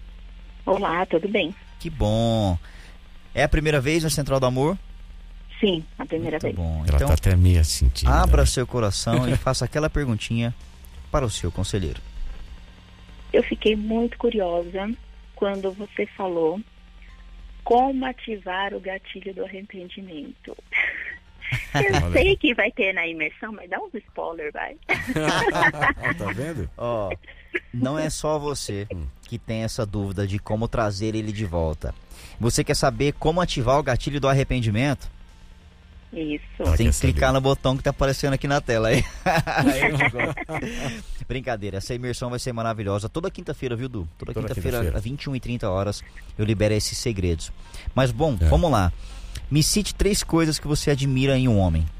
S4: Olá, tudo bem?
S2: Que bom. É a primeira vez na Central do Amor?
S4: Sim, a primeira
S2: Muito
S4: vez.
S2: bom.
S3: Ela
S2: Então,
S3: tá até meio sentindo.
S2: abra
S3: né?
S2: seu coração e faça aquela perguntinha para o seu conselheiro.
S4: Eu fiquei muito curiosa quando você falou como ativar o gatilho do arrependimento. Eu
S3: Olha.
S4: sei que vai ter na imersão, mas dá uns spoiler, vai.
S3: Tá vendo?
S2: Ó, não é só você que tem essa dúvida de como trazer ele de volta. Você quer saber como ativar o gatilho do arrependimento?
S4: Isso.
S3: Ah,
S2: Tem
S3: quer
S2: que clicar
S3: saber?
S2: no botão que tá aparecendo aqui na tela aí. Aí eu gosto. Brincadeira, essa imersão vai ser maravilhosa. Toda quinta-feira, viu, Du? Toda,
S3: Toda
S2: quinta-feira,
S3: quinta-feira.
S2: às vinte e uma e trinta horas, eu libero esses segredos. Mas bom,
S3: É.
S2: vamos lá. Me cite três coisas que você admira em um homem.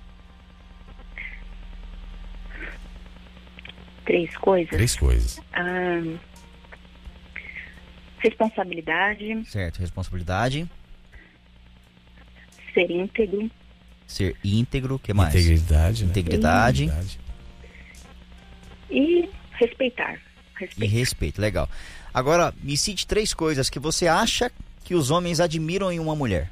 S4: Três coisas.
S3: Três coisas.
S4: Ah, responsabilidade,
S2: Certo, responsabilidade,
S4: ser íntegro
S2: ser íntegro, o que mais?
S3: Integridade, né?
S2: Integridade.
S3: Integridade.
S4: e respeitar.
S2: E
S4: Respeitar.
S2: respeito, legal. Agora, me cite três coisas que você acha que os homens admiram em uma mulher.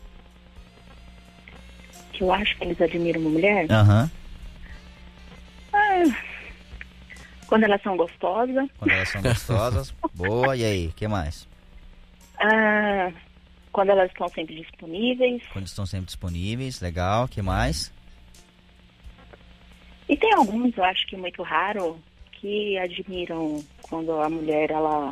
S4: Que eu acho que eles admiram uma mulher.
S2: Aham.
S4: Ah, quando elas são gostosas.
S2: Quando elas são gostosas. Boa, e aí, o que mais?
S4: Ah, quando elas estão sempre disponíveis.
S2: Quando estão sempre disponíveis, legal, o que mais?
S4: E tem alguns, eu acho que muito raro, que admiram quando a mulher, ela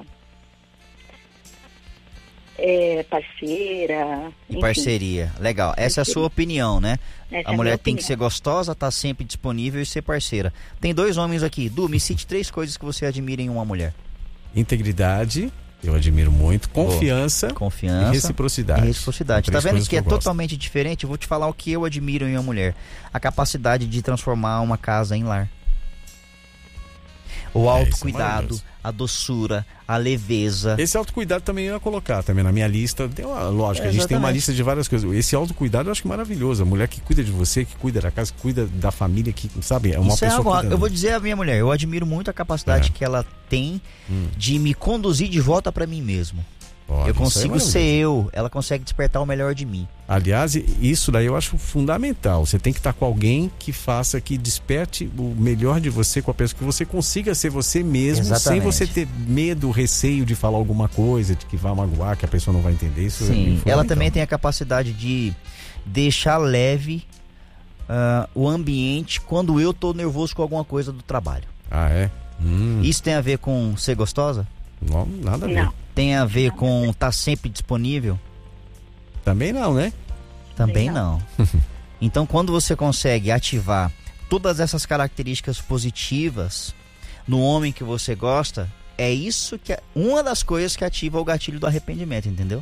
S4: é parceira.
S2: E
S4: enfim.
S2: parceria, legal. Essa é a sua
S4: Parceria.
S2: opinião, né?
S4: Essa
S2: A
S4: é a
S2: mulher
S4: minha
S2: tem que
S4: opinião.
S2: ser gostosa, tá sempre disponível e ser parceira. Tem dois homens aqui. Du, me cite três coisas que você admira em uma mulher.
S3: Integridade, eu admiro muito. Confiança
S2: Confiança
S3: e reciprocidade.
S2: e reciprocidade.
S3: São
S2: Tá
S3: três
S2: vendo
S3: coisas
S2: que é
S3: eu gosto.
S2: totalmente diferente? Eu vou te falar o que eu admiro em uma mulher. A capacidade de transformar uma casa em lar. O
S3: É, isso é
S2: autocuidado,
S3: maravilhoso.
S2: a doçura, a leveza.
S3: Esse autocuidado também eu ia colocar também na minha lista. Tem uma lógica,
S2: É,
S3: a gente tem uma
S2: exatamente.
S3: lista de várias coisas. Esse autocuidado eu acho que é maravilhoso. A mulher que cuida de você, que cuida da casa, que cuida da família, que, sabe, é uma
S2: Isso é
S3: pessoa
S2: algo,
S3: cuidando.
S2: eu vou dizer a minha mulher, eu admiro muito a capacidade
S3: É.
S2: que ela tem
S3: Hum.
S2: de me conduzir de volta pra mim mesmo.
S3: Olha,
S2: eu
S3: isso aí é
S2: consigo
S3: maravilhoso.
S2: ser eu, ela consegue despertar o melhor de mim.
S3: Aliás, isso daí eu acho fundamental. Você tem que estar com alguém que faça, que desperte o melhor de você com a pessoa, que você consiga ser você mesmo, sem
S2: Exatamente.
S3: você ter medo, receio de falar alguma coisa, de que vai magoar, que a pessoa não vai entender. Isso é
S2: Sim,
S3: fundamental.
S2: ela também tem a capacidade de deixar leve ah, o ambiente quando eu tô nervoso com alguma coisa do trabalho.
S3: Ah, é? Hum.
S2: Isso tem a ver com ser gostosa?
S3: Não, nada a ver.
S1: Não.
S2: Tem a ver com estar sempre disponível?
S3: Também não, né?
S2: Também
S1: não.
S2: não. Então, quando você consegue ativar todas essas características positivas no homem que você gosta, é isso que é uma das coisas que ativa o gatilho do arrependimento, entendeu?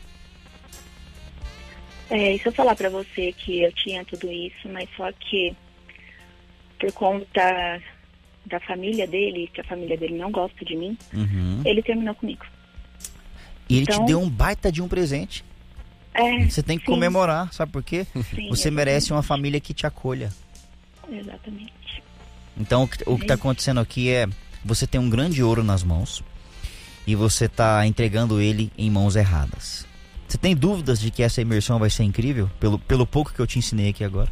S5: É, e se eu falar pra você que eu tinha tudo isso, mas só que por conta da família dele, que a família dele não gosta de mim,
S2: Uhum.
S5: ele terminou comigo.
S2: E ele
S5: Então-
S2: te deu um baita de um presente.
S5: É,
S2: Você tem que
S5: sim,
S2: comemorar, sabe por quê?
S5: sim,
S2: Você merece uma família que te acolha.
S5: Exatamente.
S2: Então, o que, o que tá acontecendo aqui é, você tem um grande ouro nas mãos e você tá entregando ele em mãos erradas. Você tem dúvidas de que essa imersão vai ser incrível? Pelo, pelo pouco que eu te ensinei aqui agora.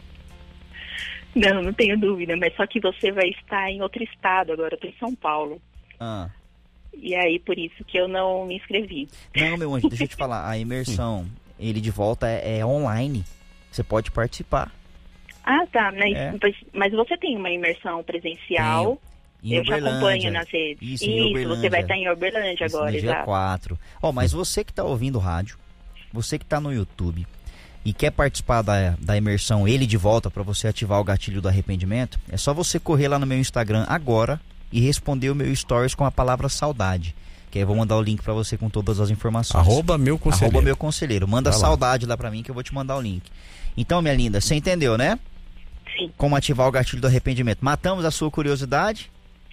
S5: Não, não tenho dúvida, mas só que você vai estar em outro estado agora, eu tô em São Paulo.
S2: Ah.
S5: E aí, por isso que eu não me inscrevi.
S2: Não, meu anjo, deixa eu te falar. A imersão, ele de volta é, é online. Você pode participar.
S5: Ah, tá, mas,
S2: É.
S5: mas, mas você tem uma imersão presencial,
S2: Em
S5: eu já
S2: Uberlândia.
S5: acompanho nas redes.
S2: Isso, em Uberlândia.
S5: você vai estar em Uberlândia
S2: Isso,
S5: agora,
S2: no dia
S5: exato.
S2: quatro. Ó, mas você que tá ouvindo o rádio, você que tá no YouTube e quer participar da, da imersão Ele de Volta para você ativar o gatilho do arrependimento, é só você correr lá no meu Instagram agora e responder o meu stories com a palavra saudade. Que aí eu vou mandar o link para você com todas as informações.
S3: Arroba meu conselheiro.
S2: Arroba meu conselheiro. Manda
S3: Vai lá.
S2: saudade lá pra mim que eu vou te mandar o link. Então, minha linda, você entendeu, né?
S5: Sim.
S2: Como ativar o gatilho do arrependimento. Matamos a sua curiosidade?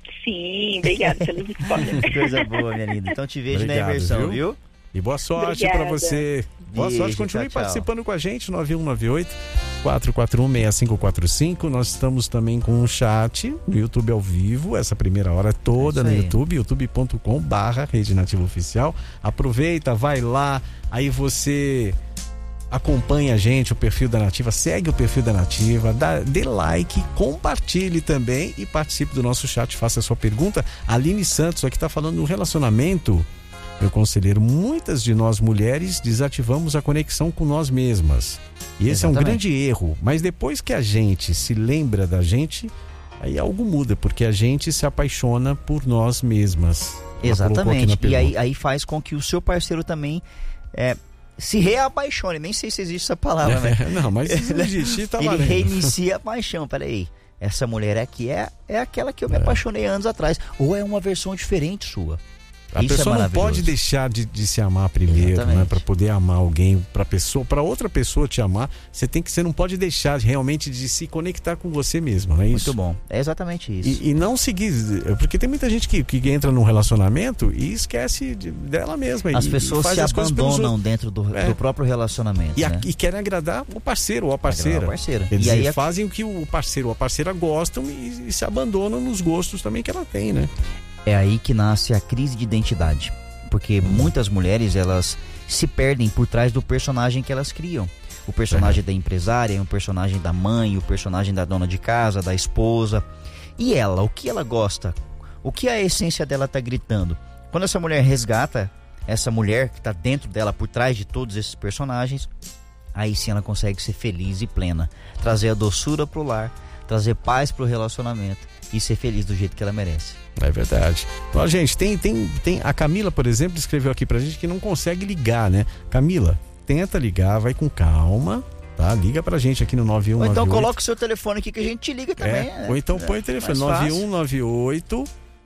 S5: Sim, obrigada pelos spoilers.
S2: Coisa boa, minha linda. Então te vejo
S3: Obrigado,
S2: na imersão,
S3: viu?
S2: viu?
S3: E boa sorte
S5: Obrigada.
S3: pra você. Boa
S2: Beijo,
S3: sorte, continue
S2: tchau, tchau.
S3: participando com a gente, nove um nove oito, quatro quatro um, seis cinco quatro cinco. Nós estamos também com um chat no YouTube ao vivo, essa primeira hora toda
S2: É
S3: no
S2: isso aí.
S3: YouTube, youtube ponto com barra Rede Nativa Oficial. Aproveita, vai lá, aí você acompanha a gente, o perfil da Nativa, segue o perfil da Nativa, dá, dê like, compartilhe também e participe do nosso chat, faça a sua pergunta. Aline Santos aqui está falando do relacionamento. Meu conselheiro, muitas de nós mulheres desativamos a conexão com nós mesmas. E esse é um
S2: Exatamente.
S3: grande erro. Mas depois que a gente se lembra da gente, aí algo muda, porque a gente se apaixona por nós mesmas. Ela colocou aqui na
S2: Exatamente. E aí,
S3: pergunta.
S2: aí faz com que o seu parceiro também é, se reapaixone. Nem sei se existe essa palavra, né?
S3: É, não, mas se não existir, tá
S2: Ele
S3: valendo.
S2: reinicia a paixão. Peraí, essa mulher aqui é, é aquela que eu me
S3: É.
S2: apaixonei anos atrás. Ou é uma versão diferente sua.
S3: A
S2: Isso é
S3: pessoa não
S2: maravilhoso.
S3: pode deixar de, de se amar primeiro,
S2: Exatamente.
S3: né? Para poder amar alguém, para pessoa, para outra pessoa te amar, você tem que, você não pode deixar realmente de se conectar com você mesmo, não é isso?
S2: Muito bom. É exatamente isso.
S3: E, e não seguir, porque tem muita gente que, que entra num relacionamento e esquece de- dela mesma.
S2: As
S3: e,
S2: pessoas
S3: e faz
S2: se
S3: as coisas pelos
S2: abandonam
S3: outros.
S2: dentro do,
S3: É.
S2: do próprio relacionamento.
S3: E, a-
S2: né?
S3: e querem agradar o parceiro ou a parceira.
S2: Agradar o parceiro.
S3: Quer
S2: E
S3: dizer,
S2: aí a-
S3: fazem o que o parceiro ou a parceira gostam e, e se abandonam nos gostos também que ela tem, né?
S2: É aí que nasce a crise de identidade. Porque muitas mulheres, elas se perdem por trás do personagem que elas criam. O personagem da empresária, o personagem da mãe, o personagem da dona de casa, da esposa. E ela, o que ela gosta? O que a essência dela tá gritando? Quando essa mulher resgata essa mulher que tá dentro dela, por trás de todos esses personagens, aí sim ela consegue ser feliz e plena. Trazer a doçura pro lar, trazer paz pro relacionamento e ser feliz do jeito que ela merece.
S3: É verdade. Ó, gente, tem, tem, tem. A Camila, por exemplo, escreveu aqui pra gente que não consegue ligar, né? Camila, tenta ligar, vai com calma, tá? Liga pra gente aqui no nove um
S2: Ou
S3: nove oito.
S2: então coloca o seu telefone aqui que a gente te liga também.
S3: É,
S2: né?
S3: ou então põe
S2: É
S3: o telefone
S2: mais
S3: nove
S2: fácil.
S3: um nove oito,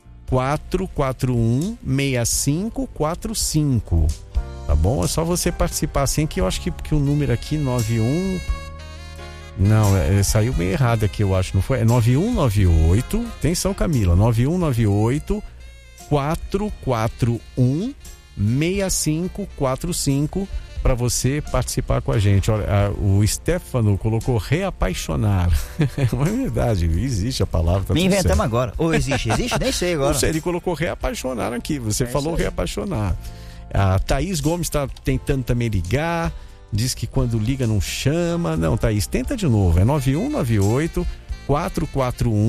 S3: quatro quatro um, seis cinco quatro cinco. Tá bom? É só você participar assim, que eu acho que, que o número aqui nove um. Não, é, saiu meio errado aqui, eu acho, não foi? É nove um nove oito, atenção Camila, nove um nove oito, quatro quatro um, seis cinco quatro cinco para você participar com a gente. Olha, a, o Stefano colocou reapaixonar. Não é verdade, existe a palavra. Tá
S2: Me
S3: tudo
S2: inventamos
S3: certo.
S2: agora. Ou existe? Existe? Nem sei agora.
S3: Não sei, ele colocou reapaixonar aqui, você
S2: É
S3: falou
S2: isso aí.
S3: reapaixonar. A Thaís Gomes está tentando também ligar, diz que quando liga não chama. Não, Thaís, tenta de novo, é nove um nove oito, quatro quatro um,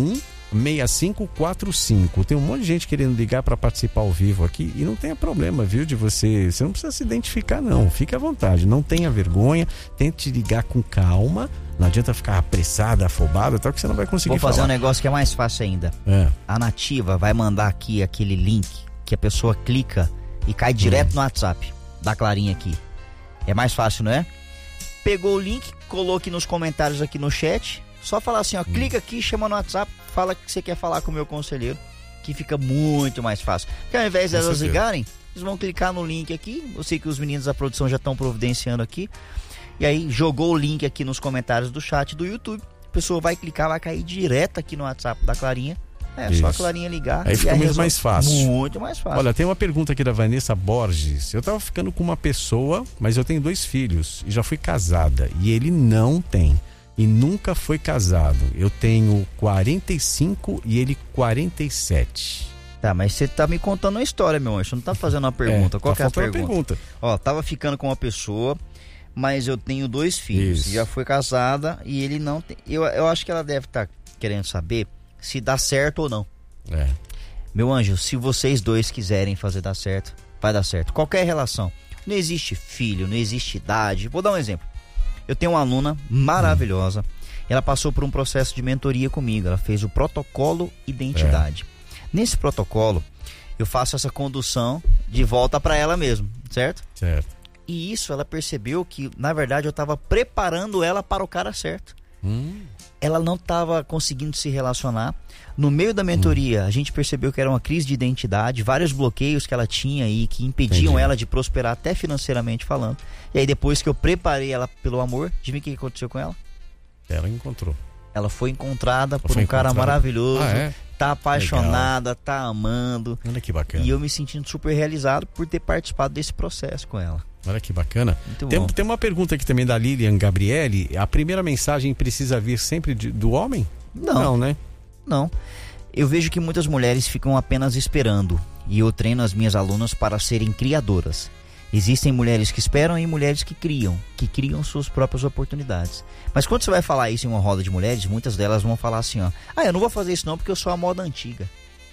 S3: seis cinco quatro cinco. Tem um monte de gente querendo ligar para participar ao vivo aqui e não tenha problema, viu, de você, você não precisa se identificar não, fique à vontade, não tenha vergonha, tente ligar com calma, não adianta ficar apressado, afobado, tal, que você não vai conseguir
S2: Vou fazer
S3: falar.
S2: um negócio que é mais fácil ainda.
S3: É.
S2: A Nativa vai mandar aqui aquele link que a pessoa clica e cai direto no WhatsApp da Clarinha aqui. É mais fácil, não é? Pegou o link, coloque nos comentários aqui no chat. Só falar assim, ó, clica aqui, chama no WhatsApp, fala que você quer falar com o meu conselheiro, que fica muito mais fácil. Porque ao invés de elas ligarem, eles vão clicar no link aqui. Eu sei que os meninos da produção já estão providenciando aqui. E aí jogou o link aqui nos comentários do chat do YouTube. A pessoa vai clicar, vai cair direto aqui no WhatsApp da Clarinha. É
S3: Isso.
S2: só a Clarinha ligar.
S3: Aí fica
S2: aí
S3: muito
S2: resolve.
S3: mais fácil.
S2: Muito mais fácil.
S3: Olha, tem uma pergunta aqui da Vanessa Borges. Eu tava ficando com uma pessoa, mas eu tenho dois filhos e já fui casada. E ele não tem. E nunca foi casado. Eu tenho quarenta e cinco e ele quarenta e sete.
S2: Tá, mas você tá me contando uma história, meu anjo. Você não tá fazendo uma pergunta.
S3: É,
S2: Qual
S3: tá
S2: que é a
S3: faltando
S2: pergunta?
S3: pergunta?
S2: Ó, tava ficando com uma pessoa, mas eu tenho dois filhos.
S3: Isso.
S2: Já foi casada e ele não tem. Eu, eu acho que ela deve estar querendo saber se dá certo ou não.
S3: É.
S2: Meu anjo, se vocês dois quiserem fazer dar certo, vai dar certo. Qualquer relação. Não existe filho, não existe idade. Vou dar um exemplo. Eu tenho uma aluna maravilhosa. Ela passou por um processo de mentoria comigo. Ela fez o protocolo identidade. É. Nesse protocolo, eu faço essa condução de volta para ela mesmo, certo?
S3: Certo.
S2: E isso ela percebeu que, na verdade, eu estava preparando ela para o cara certo.
S3: Hum.
S2: Ela não estava conseguindo se relacionar. No meio da mentoria, hum. a gente percebeu que era uma crise de identidade, vários bloqueios que ela tinha aí que impediam Entendi. ela de prosperar até financeiramente falando. E aí depois que eu preparei ela pelo amor, adivinha o que aconteceu com ela?
S3: Ela encontrou.
S2: Ela foi encontrada
S3: ela
S2: por
S3: foi
S2: um cara
S3: encontrada.
S2: maravilhoso,
S3: ah, é?
S2: tá apaixonada, Legal. tá amando.
S3: Olha que bacana.
S2: E eu me sentindo super realizado por ter participado desse processo com ela.
S3: Olha que bacana.
S2: Muito
S3: tem,
S2: bom.
S3: tem uma pergunta aqui também da Lilian Gabriele. A primeira mensagem precisa vir sempre de, do homem?
S2: Não.
S3: Não, né?
S2: Não. Eu vejo que muitas mulheres ficam apenas esperando. E eu treino as minhas alunas para serem criadoras. Existem mulheres que esperam e mulheres que criam. Que criam suas próprias oportunidades. Mas quando você vai falar isso em uma roda de mulheres, muitas delas vão falar assim, ó. Ah, eu não vou fazer isso não porque eu sou a moda antiga.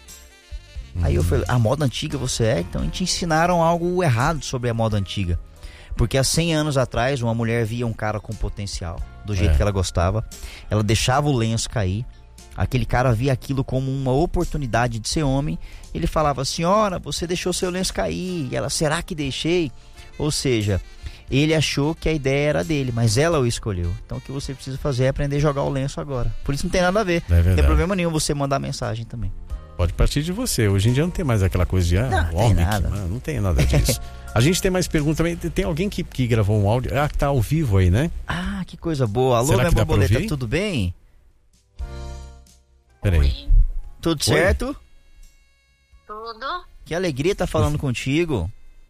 S2: Hum. Aí eu falei, a moda antiga você é? Então te ensinaram algo errado sobre a moda antiga. Porque há cem anos atrás, uma mulher via um cara com potencial, do jeito
S3: é.
S2: que ela gostava. Ela deixava o lenço cair. Aquele cara via aquilo como uma oportunidade de ser homem. Ele falava, senhora, você deixou seu lenço cair. E ela, será que deixei? Ou seja, ele achou que a ideia era dele, mas ela o escolheu. Então o que você precisa fazer é aprender a jogar o lenço agora. Por isso não tem nada a ver.
S3: É
S2: não tem problema nenhum você mandar mensagem também.
S3: Pode partir de você. Hoje em dia não tem mais aquela coisa de ah,
S2: não,
S3: homem.
S2: Tem nada.
S3: Que, não, não tem nada disso. A gente tem mais perguntas também. Tem alguém que, que gravou um áudio? Ah, que tá ao vivo aí, né?
S2: Ah, que coisa boa. Alô,
S3: Será
S2: minha
S3: que dá pra
S2: borboleta,
S3: ouvir?
S2: tudo bem?
S3: Peraí.
S2: Tudo
S3: Oi?
S2: certo?
S6: Tudo.
S2: Que alegria estar falando contigo.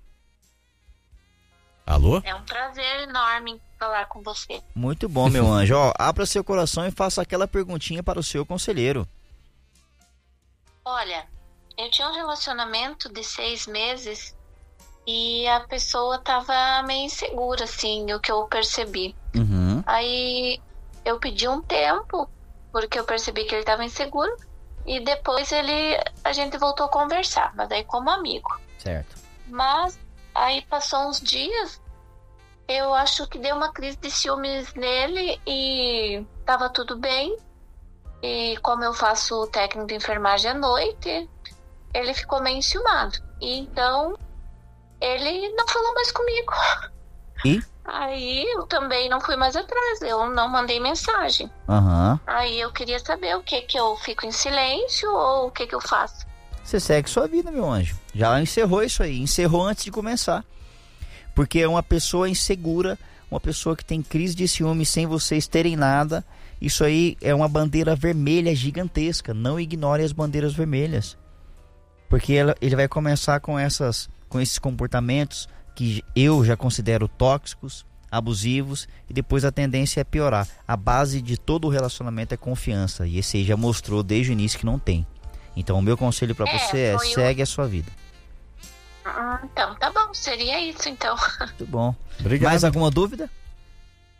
S3: Alô?
S6: É um prazer enorme falar com você.
S2: Muito bom, meu anjo. Ó, abra seu coração e faça aquela perguntinha para o seu conselheiro.
S6: Olha, eu tinha um relacionamento de seis meses e a pessoa tava meio insegura, assim, o que eu percebi.
S2: Uhum.
S6: Aí eu pedi um tempo, porque eu percebi que ele tava inseguro. E depois ele, a gente voltou a conversar, mas aí como amigo.
S2: Certo.
S6: Mas aí passou uns dias, eu acho que deu uma crise de ciúmes nele e tava tudo bem. E como eu faço técnico de enfermagem à noite, ele ficou meio enciumado. E então, ele não falou mais comigo.
S2: E?
S6: Aí eu também não fui mais atrás, eu não mandei mensagem.
S2: Aham.
S6: Aí eu queria saber o que que eu fico em silêncio ou o que que eu faço.
S2: Você segue sua vida, meu anjo. Já encerrou isso aí. Encerrou antes de começar. Porque é uma pessoa insegura, uma pessoa que tem crise de ciúme sem vocês terem nada. Isso aí é uma bandeira vermelha gigantesca. Não ignore as bandeiras vermelhas. Porque ela, ele vai começar com, essas, com esses comportamentos que eu já considero tóxicos, abusivos, e depois a tendência é piorar. A base de todo o relacionamento é confiança. E esse aí já mostrou desde o início que não tem. Então o meu conselho para
S6: É,
S2: você é,
S6: foi o-
S2: segue a sua vida.
S6: Ah, então tá bom, seria isso então.
S2: Muito bom.
S3: Obrigado.
S2: Mais alguma dúvida?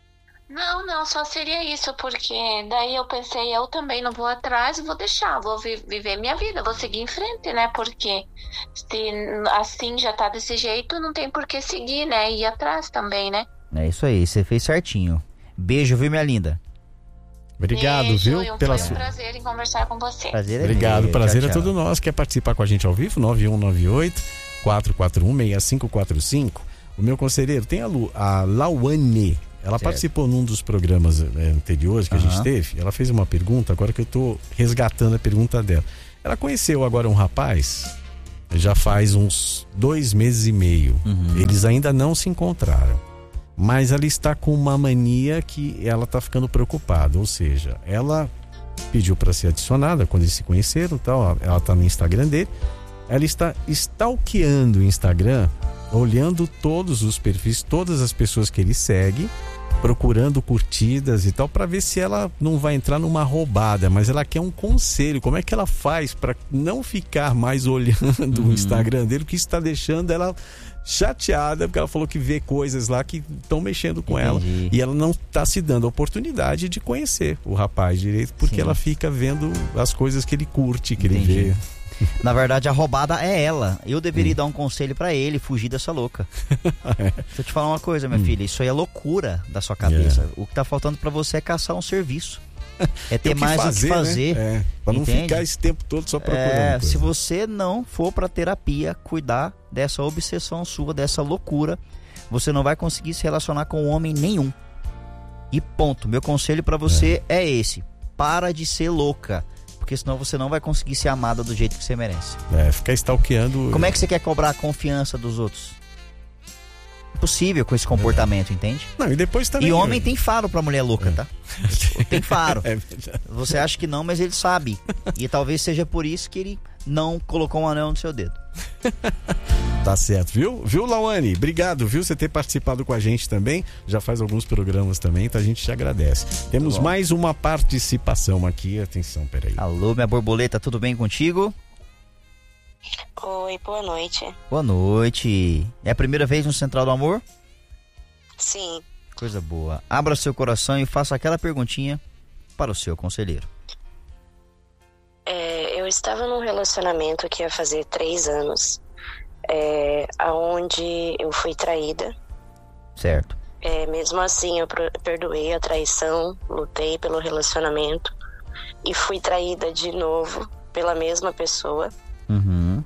S6: Não, não, só seria isso, porque daí eu pensei, eu também não vou atrás, vou deixar, vou vi- viver minha vida, vou seguir em frente, né? Porque se assim já tá desse jeito, não tem por que seguir, né? Ir atrás também, né?
S2: É isso aí, você fez certinho. Beijo, viu, minha linda?
S3: Obrigado,
S6: Beijo,
S3: viu?
S6: e
S3: pela
S6: Foi um
S3: sua...
S6: prazer em conversar com você.
S2: Prazer é
S3: Obrigado,
S2: meu.
S3: prazer
S2: Tchau,
S3: é
S2: tchau.
S3: todo nosso. Quer participar com a gente ao vivo? nove um nove oito, quatro quatro um, seis cinco quatro cinco. O meu conselheiro tem a, Lu, a Lauane. Ela
S2: Certo.
S3: participou num dos programas é, anteriores que a gente
S2: Aham.
S3: teve. Ela fez uma pergunta, agora que eu tô resgatando a pergunta dela. Ela conheceu agora um rapaz, já faz uns dois meses e meio.
S2: Uhum.
S3: Eles ainda não se encontraram. Mas ela está com uma mania que ela está ficando preocupada. Ou seja, ela pediu para ser adicionada quando eles se conheceram, tal. Ela está no Instagram dele. Ela está stalkeando o Instagram, olhando todos os perfis, todas as pessoas que ele segue, procurando curtidas e tal, para ver se ela não vai entrar numa roubada. Mas ela quer um conselho. Como é que ela faz para não ficar mais olhando
S2: Uhum.
S3: o Instagram dele, porque isso está deixando ela chateada, porque ela falou que vê coisas lá que estão mexendo com ela.
S2: Entendi.
S3: E ela não está se dando a oportunidade de conhecer o rapaz direito, porque
S2: Sim.
S3: ela fica vendo as coisas que ele curte, que
S2: Entendi.
S3: ele vê.
S2: Na verdade, a roubada é ela. Eu deveria dar um conselho pra ele, fugir dessa louca. Deixa eu te falar uma coisa, minha filha. Isso aí é loucura da sua cabeça.
S3: Yeah.
S2: O que tá faltando pra você é caçar um serviço. É
S3: Tem
S2: ter mais o que fazer.
S3: Né? É, pra não
S2: Entende?
S3: ficar esse tempo todo só procurando
S2: É,
S3: coisa.
S2: se você não for pra terapia cuidar dessa obsessão sua, dessa loucura, você não vai conseguir se relacionar com homem nenhum. E ponto. Meu conselho pra você é. é esse. Para de ser louca. Porque senão você não vai conseguir ser amada do jeito que você merece.
S3: É, ficar stalkeando.
S2: Como é que você quer cobrar a confiança dos outros? Impossível com esse comportamento, entende?
S3: Não, e depois também.
S2: E homem tem faro pra mulher louca, tá? Tem faro.
S3: É verdade.
S2: Você acha que não, mas ele sabe. E talvez seja por isso que ele não colocou um anel no seu dedo.
S3: Tá certo, viu? Viu, Lauane? Obrigado, viu, você ter participado com a gente também. Já faz alguns programas também, então a gente te agradece. Temos
S2: bom.
S3: mais uma participação aqui. Atenção, peraí.
S2: Alô, minha borboleta, tudo bem contigo?
S7: Oi, boa noite.
S2: Boa noite. É a primeira vez no Central do Amor?
S7: Sim,
S2: Coisa boa. Abra seu coração e faça aquela perguntinha para o seu conselheiro.
S7: é, eu estava num relacionamento que ia fazer três anos, é, aonde eu fui traída.
S2: Certo.
S7: É, mesmo assim, eu pro- perdoei a traição, lutei pelo relacionamento e fui traída de novo pela mesma pessoa.
S2: Uhum.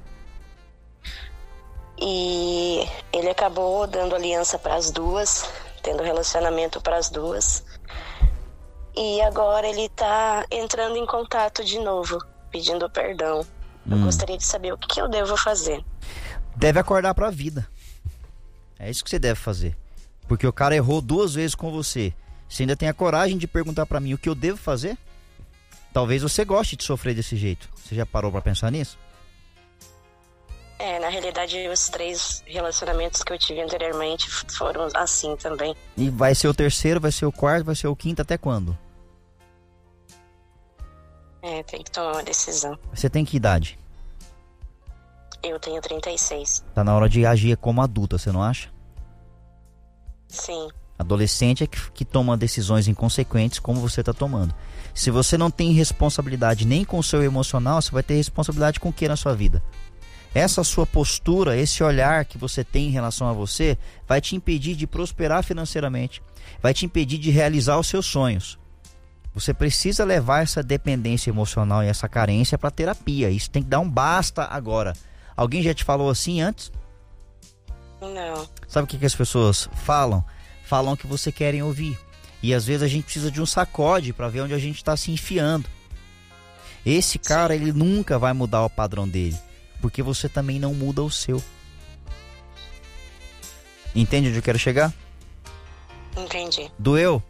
S7: E ele acabou dando aliança para as duas, tendo relacionamento para as duas. E agora ele tá entrando em contato de novo, pedindo perdão. Eu
S2: Hum.
S7: gostaria de saber o que, que eu devo fazer.
S2: Deve acordar pra vida. É isso que você deve fazer. Porque o cara errou duas vezes com você. Você ainda tem a coragem de perguntar pra mim o que eu devo fazer? Talvez você goste de sofrer desse jeito. Você já parou pra pensar nisso?
S7: É, na realidade, os três relacionamentos que eu tive anteriormente foram assim também.
S2: E vai ser o terceiro, vai ser o quarto, vai ser o quinto, até quando?
S7: É, tem que tomar uma decisão.
S2: Você tem que idade?
S7: Eu tenho trinta e seis.
S2: Tá na hora de agir como adulta, você não acha?
S7: Sim,
S2: Adolescente é que, que toma decisões inconsequentes como você tá tomando. Se você não tem responsabilidade nem com o seu emocional, você vai ter responsabilidade com o que na sua vida? Essa sua postura, esse olhar que você tem em relação a você, vai te impedir de prosperar financeiramente, vai te impedir de realizar os seus sonhos. Você precisa levar essa dependência emocional e essa carência para terapia. Isso tem que dar um basta agora. Alguém já te falou assim antes?
S7: não.
S2: Sabe o que, que as pessoas falam? Falam o que você querem ouvir. E às vezes a gente precisa de um sacode para ver onde a gente está se enfiando. Esse cara, ele nunca vai mudar o padrão dele, porque você também não muda o seu. Entende onde eu quero chegar?
S7: Entendi.
S2: Doeu?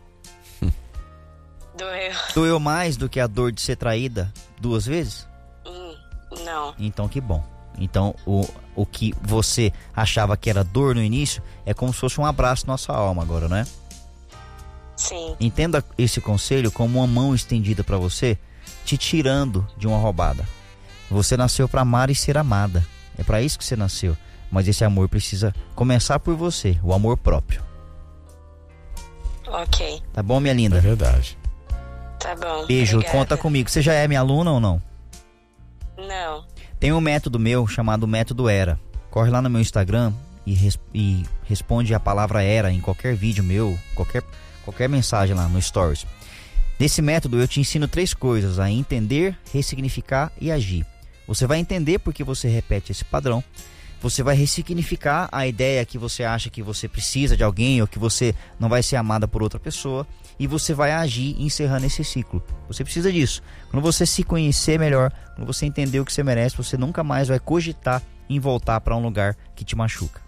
S7: Doeu.
S2: Doeu mais do que a dor de ser traída duas vezes?
S7: Hum, não.
S2: Então que bom. Então o, o que você achava que era dor no início é como se fosse um abraço na sua alma agora, não é?
S7: Sim,
S2: Entenda esse conselho como uma mão estendida para você, te tirando de uma roubada. Você nasceu para amar e ser amada. É para isso que você nasceu. Mas esse amor precisa começar por você, o amor próprio.
S7: Ok.
S2: Tá bom, minha linda?
S3: É verdade.
S7: Tá bom.
S2: Beijo,
S7: obrigada.
S2: conta comigo. Você já é minha aluna ou não?
S7: Não.
S2: Tem um método meu chamado método ERA. Corre lá no meu Instagram e, res, e responde a palavra ERA em qualquer vídeo meu, qualquer, qualquer mensagem lá no Stories. Nesse método eu te ensino três coisas: a entender, ressignificar e agir. Você vai entender porque você repete esse padrão. Você vai ressignificar a ideia que você acha que você precisa de alguém ou que você não vai ser amada por outra pessoa. E você vai agir encerrando esse ciclo. Você precisa disso. Quando você se conhecer melhor, quando você entender o que você merece, você nunca mais vai cogitar em voltar para um lugar que te machuca.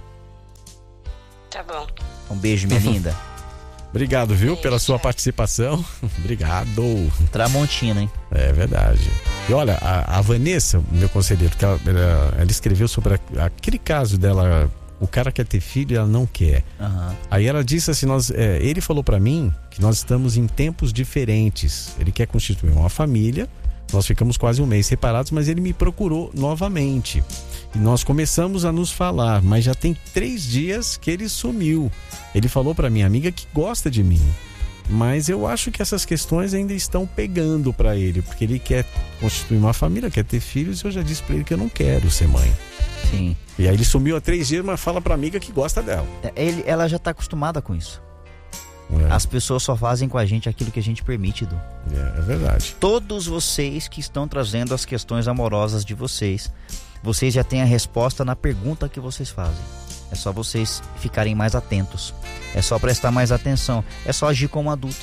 S7: Tá bom.
S2: Um beijo, minha linda.
S3: Obrigado, viu,
S7: Beijo.
S3: pela sua participação. Obrigado.
S2: Tramontina, hein?
S3: É verdade. E olha, a, a Vanessa, meu conselheiro, que ela, ela, ela escreveu sobre a, aquele caso dela, o cara quer ter filho e ela não quer.
S2: Uhum.
S3: Aí ela disse assim, nós, é, ele falou pra mim que nós estamos em tempos diferentes. Ele quer constituir uma família, nós ficamos quase um mês separados, mas ele me procurou novamente. E nós começamos a nos falar, mas já tem três dias que ele sumiu. Ele falou pra minha amiga que gosta de mim. Mas eu acho que essas questões ainda estão pegando pra ele, porque ele quer constituir uma família, quer ter filhos, e eu já disse pra ele que eu não quero ser mãe.
S2: Sim.
S3: E aí ele sumiu há três dias, mas fala pra amiga que gosta dela.
S2: Ele, ela já tá acostumada com isso.
S3: É,
S2: As pessoas só fazem com a gente aquilo que a gente permite, Du.
S3: é, é verdade.
S2: Todos vocês que estão trazendo as questões amorosas de vocês, vocês já têm a resposta na pergunta que vocês fazem. É só vocês ficarem mais atentos. É só prestar mais atenção. É só agir como adulto.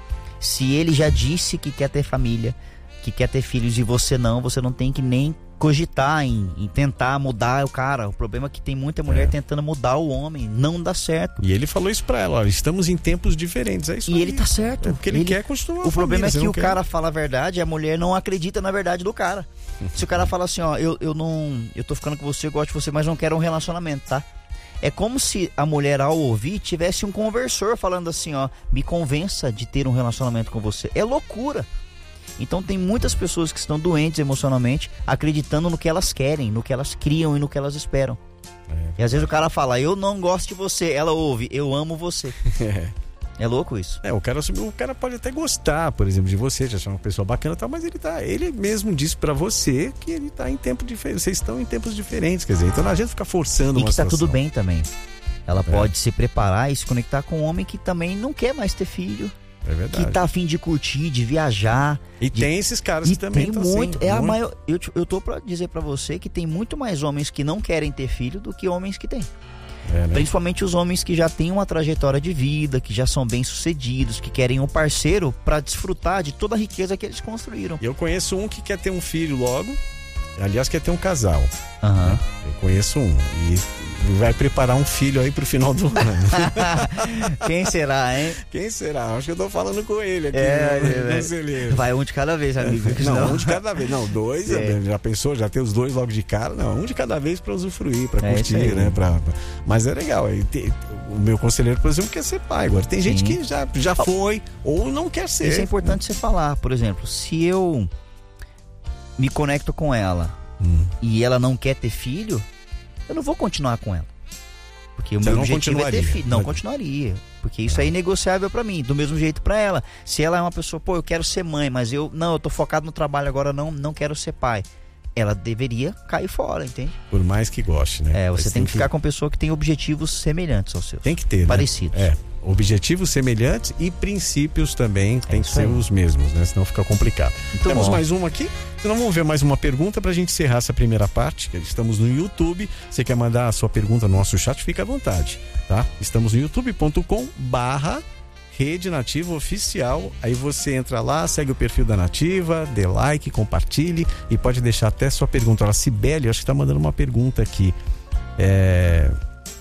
S2: Se ele já disse que quer ter família, que quer ter filhos e você não, você não tem que nem cogitar em, em tentar mudar o cara. O problema é que tem muita mulher
S3: É.
S2: tentando mudar o homem. Não dá certo.
S3: E ele falou isso pra ela, olha, estamos em tempos diferentes. É isso
S2: E
S3: aí.
S2: ele tá certo.
S3: É porque ele,
S2: Ele-
S3: quer continuar
S2: O problema é que o
S3: quer.
S2: cara fala a verdade e a mulher não acredita na verdade do cara. Se o cara fala assim, ó, eu, eu não. Eu tô ficando com você, eu gosto de você, mas não quero um relacionamento, tá? É como se a mulher, ao ouvir, tivesse um conversor falando assim, ó, me convença de ter um relacionamento com você. É loucura. Então tem muitas pessoas que estão doentes emocionalmente, acreditando no que elas querem, no que elas criam e no que elas esperam.
S3: É.
S2: E às vezes o cara fala, eu não gosto de você. Ela ouve, eu amo você.
S3: É.
S2: É louco isso.
S3: É, o cara, o cara pode até gostar, por exemplo, de você, de achar uma pessoa bacana e tal, mas ele tá, ele mesmo disse pra você que ele tá em tempo diferente, vocês estão em tempos diferentes, quer dizer, então não adianta ficar forçando
S2: E
S3: uma
S2: que tá
S3: situação.
S2: tudo bem também. Ela
S3: É.
S2: pode se preparar e se conectar com um homem que também não quer mais ter filho,
S3: É verdade.
S2: que tá afim de curtir, de viajar.
S3: E
S2: de-
S3: tem esses caras
S2: E
S3: que também
S2: tem
S3: tão
S2: muito,
S3: assim,
S2: é a
S3: muito-
S2: maior, eu, te- eu tô pra dizer pra você que tem muito mais homens que não querem ter filho do que homens que têm.
S3: É, né?
S2: Principalmente os homens que já têm uma trajetória de vida, que já são bem-sucedidos, que querem um parceiro pra desfrutar de toda a riqueza que eles construíram.
S3: E eu conheço um que quer ter um filho logo, aliás, quer ter um casal.
S2: Aham.
S3: Eu conheço um e vai preparar um filho aí pro final do ano.
S2: Quem será, hein?
S3: Quem será? Acho que eu tô falando com ele aqui.
S2: É,
S3: no-
S2: é,
S3: no
S2: é.
S3: conselheiro.
S2: Vai um de cada vez, amigo. que
S3: Não,
S2: senão-
S3: um de cada vez. Não, dois,
S2: É.
S3: já pensou? Já ter os dois logo de cara? Não, um de cada vez pra usufruir, pra
S2: É
S3: curtir,
S2: isso aí.
S3: né? Pra, pra- Mas é legal. aí tem- O meu conselheiro, por exemplo, quer ser pai. Agora, tem gente
S2: Sim.
S3: que já, já foi ou não quer ser.
S2: Isso é importante você falar. Por exemplo, se eu me conecto com ela
S3: Hum.
S2: e ela não quer ter filho, eu não vou continuar com ela. Porque o
S3: Você
S2: meu
S3: não
S2: objetivo é ter
S3: continuaria?
S2: filho. Não
S3: Mas-
S2: continuaria. Porque isso é inegociável pra mim. Do mesmo jeito pra ela. Se ela é uma pessoa, pô, eu quero ser mãe, mas eu não, eu tô focado no trabalho agora, não, não quero ser pai. Ela deveria cair fora, entende?
S3: Por mais que goste, né?
S2: É,
S3: Mas
S2: você tem que ficar com pessoa que tem objetivos semelhantes aos seus.
S3: Tem que ter, né?
S2: Parecidos.
S3: É, objetivos semelhantes e princípios também tem que
S2: isso
S3: ser
S2: aí.
S3: os mesmos, né? Senão fica complicado.
S2: Muito
S3: Temos
S2: bom.
S3: mais uma aqui, então vamos ver mais uma pergunta pra gente encerrar essa primeira parte, que estamos no YouTube. Você quer mandar a sua pergunta no nosso chat, fica à vontade, tá? Estamos no youtube ponto com barra Rede Nativa Oficial. Aí você entra lá, segue o perfil da Nativa, dê like, compartilhe e pode deixar até sua pergunta. A Cibele, acho que tá mandando uma pergunta aqui. É...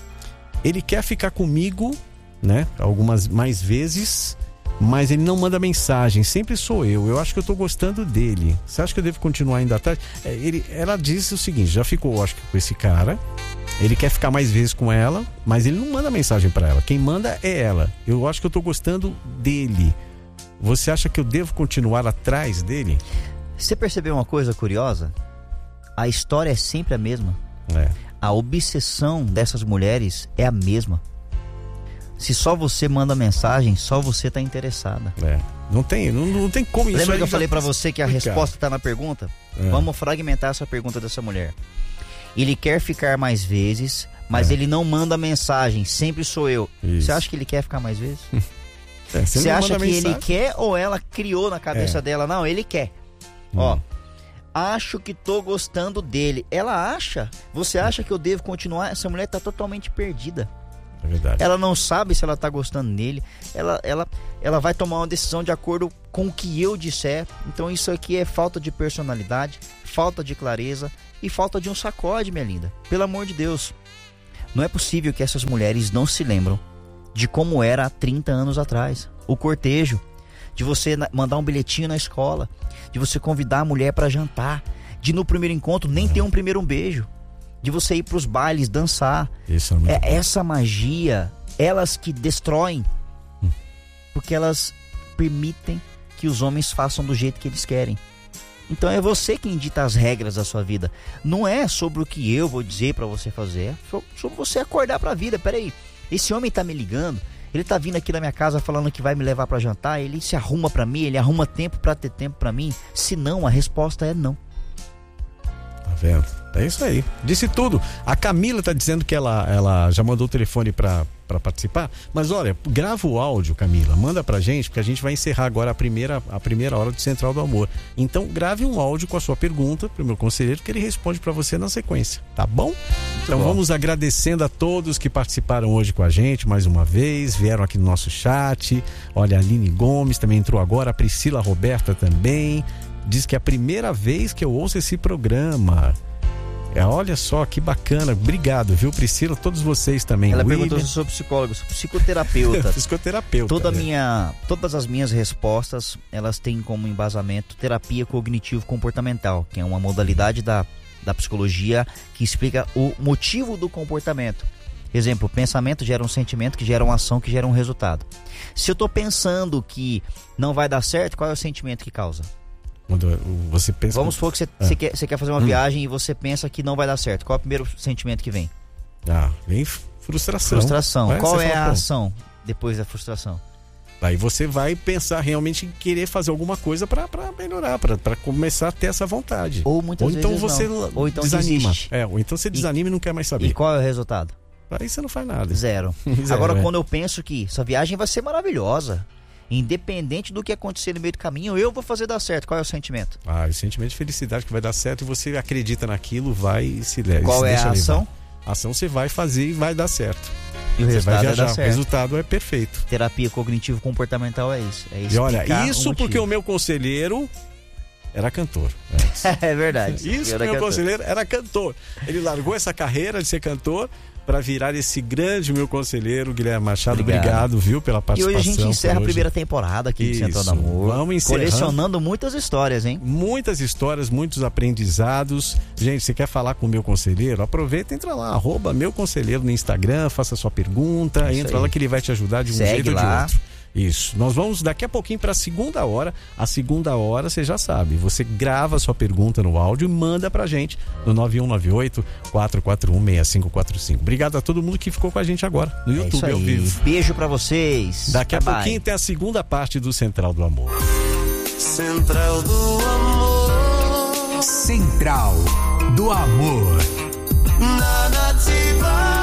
S3: Ele quer ficar comigo, né? Algumas mais vezes, mas ele não manda mensagem. Sempre sou eu. Eu acho que eu tô gostando dele. Você acha que eu devo continuar indo atrás? É, ele, ela disse o seguinte: já ficou, acho que com esse cara. Ele quer ficar mais vezes com ela, mas ele não manda mensagem pra ela. Quem manda é ela. Eu acho que eu tô gostando dele. Você acha que eu devo continuar atrás dele?
S2: Você percebeu uma coisa curiosa? A história é sempre a mesma.
S3: É.
S2: A obsessão dessas mulheres é a mesma. Se só você manda mensagem, só você tá interessada.
S3: É. Não tem, não, não tem como isso.
S2: Lembra
S3: aí
S2: que eu
S3: já
S2: falei pra você que a
S3: explicar.
S2: resposta tá na pergunta?
S3: É.
S2: Vamos fragmentar essa pergunta dessa mulher. Ele quer ficar mais vezes, mas
S3: É.
S2: ele não manda mensagem, sempre sou eu.
S3: Isso.
S2: Você acha que ele quer ficar mais vezes?
S3: É,
S2: Você
S3: não
S2: acha
S3: manda
S2: que
S3: mensagem.
S2: ele quer ou ela criou na cabeça
S3: É.
S2: dela? Não, ele quer.
S3: Hum.
S2: Ó, acho que tô gostando dele. Ela acha. Você acha que eu devo continuar? Essa mulher tá totalmente perdida.
S3: É verdade.
S2: Ela não sabe se ela tá gostando dele. Ela, ela, ela vai tomar uma decisão de acordo com o que eu disser. Então isso aqui é falta de personalidade, falta de clareza e falta de um sacode, minha linda. Pelo amor de Deus. Não é possível que essas mulheres não se lembram de como era há trinta anos atrás. O cortejo, de você na- mandar um bilhetinho na escola, de você convidar a mulher para jantar, de no primeiro encontro nem ter um primeiro um beijo, de você ir pros bailes, dançar.
S3: Isso é muito
S2: É
S3: bom.
S2: essa magia, elas que destroem, porque elas permitem que os homens façam do jeito que eles querem. Então é você quem dita as regras da sua vida. Não é sobre o que eu vou dizer pra você fazer, é so- sobre você acordar pra vida. Peraí, esse homem tá me ligando, ele tá vindo aqui na minha casa falando que vai me levar pra jantar, ele se arruma pra mim, ele arruma tempo pra ter tempo pra mim. Se não, a resposta é não.
S3: Tá vendo? É isso aí. Disse tudo. A Camila tá dizendo que ela, ela já mandou o telefone pra, pra participar. Mas olha, grava o áudio, Camila. Manda pra gente, porque a gente vai encerrar agora a primeira, a primeira hora do Central do Amor. Então grave um áudio com a sua pergunta pro meu conselheiro, que ele responde pra você na sequência. Tá bom? Então
S2: bom.
S3: vamos agradecendo a todos que participaram hoje com a gente mais uma vez. Vieram aqui no nosso chat. Olha, a Aline Gomes também entrou agora. A Priscila Roberta também. Diz que é a primeira vez que eu ouço esse programa. É, olha só que bacana. Obrigado, viu, Priscila? Todos vocês também.
S2: Ela
S3: William,
S2: perguntou se eu sou psicólogo, sou psicoterapeuta.
S3: psicoterapeuta.
S2: Toda
S3: né?
S2: minha, todas as minhas respostas, elas têm como embasamento terapia cognitivo-comportamental, que é uma modalidade da, da psicologia que explica o motivo do comportamento. Exemplo, pensamento gera um sentimento, que gera uma ação, que gera um resultado. Se eu estou pensando que não vai dar certo, qual é o sentimento que causa?
S3: Quando você pensa.
S2: Vamos supor que você,
S3: É.
S2: você quer, você quer fazer uma
S3: Hum.
S2: viagem e você pensa que não vai dar certo. Qual é o primeiro sentimento que vem?
S3: Ah, vem frustração.
S2: Frustração.
S3: É,
S2: Qual
S3: você
S2: é
S3: fala,
S2: a
S3: pô,
S2: ação depois da frustração?
S3: Aí você vai pensar realmente em querer fazer alguma coisa pra, pra melhorar, pra, pra começar a ter essa vontade.
S2: Ou muitas
S3: ou então
S2: vezes
S3: você
S2: não. Ou então
S3: desanima.
S2: desiste.
S3: É, ou então você desanima e, não quer mais
S2: E
S3: saber.
S2: qual é o resultado?
S3: Aí você não faz nada.
S2: Zero.
S3: Zero,
S2: Agora,
S3: é.
S2: quando eu penso que essa viagem vai ser maravilhosa, independente do que acontecer no meio do caminho, eu vou fazer dar certo. Qual é o sentimento?
S3: Ah, o sentimento de felicidade que vai dar certo e você acredita naquilo, vai e se leva.
S2: Qual
S3: se
S2: é
S3: deixa
S2: a
S3: levar.
S2: ação?
S3: A ação você vai fazer e vai dar certo.
S2: E o
S3: Você vai
S2: resultado é
S3: viajar.
S2: dar
S3: O
S2: certo.
S3: resultado é perfeito.
S2: Terapia cognitivo-comportamental é isso. É
S3: E olha,
S2: explicar
S3: isso
S2: o
S3: porque
S2: motivo.
S3: o meu conselheiro era cantor.
S2: É verdade.
S3: Isso
S2: Eu
S3: que o meu
S2: cantor.
S3: conselheiro era cantor. Ele largou essa carreira de ser cantor para virar esse grande meu conselheiro, Guilherme Machado. Obrigado,
S2: Obrigado.
S3: viu, pela
S2: E
S3: participação.
S2: hoje a gente encerra
S3: por
S2: a
S3: hoje.
S2: primeira temporada aqui de Central do
S3: Isso.
S2: Amor.
S3: Vamos encerrando.
S2: Colecionando muitas histórias, hein?
S3: Muitas histórias, muitos aprendizados. Gente, você quer falar com o meu conselheiro? Aproveita, entra lá, arroba meu conselheiro no Instagram, faça sua pergunta,
S2: Isso
S3: entra
S2: aí.
S3: lá que ele vai te ajudar de um
S2: Segue
S3: jeito ou
S2: lá.
S3: de outro. Isso. Nós vamos daqui a pouquinho para a segunda hora. A segunda hora, você já sabe, você grava a sua pergunta no áudio e manda pra gente no nove um nove oito, quatro quatro um, seis cinco quatro cinco. Obrigado a todo mundo que ficou com a gente agora no
S2: É isso
S3: YouTube
S2: aí.
S3: ao vivo.
S2: Beijo pra vocês.
S3: Daqui a
S2: Bye, bye.
S3: pouquinho tem a segunda parte do Central do Amor.
S8: Central do Amor.
S9: Central do Amor.
S8: Na Nativa.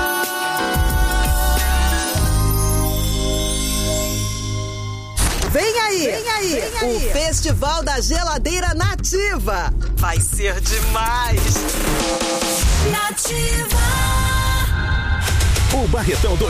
S10: Vem aí, vem aí, vem aí, o Festival da Geladeira Nativa. Vai ser demais.
S9: Nativa. O Barretão do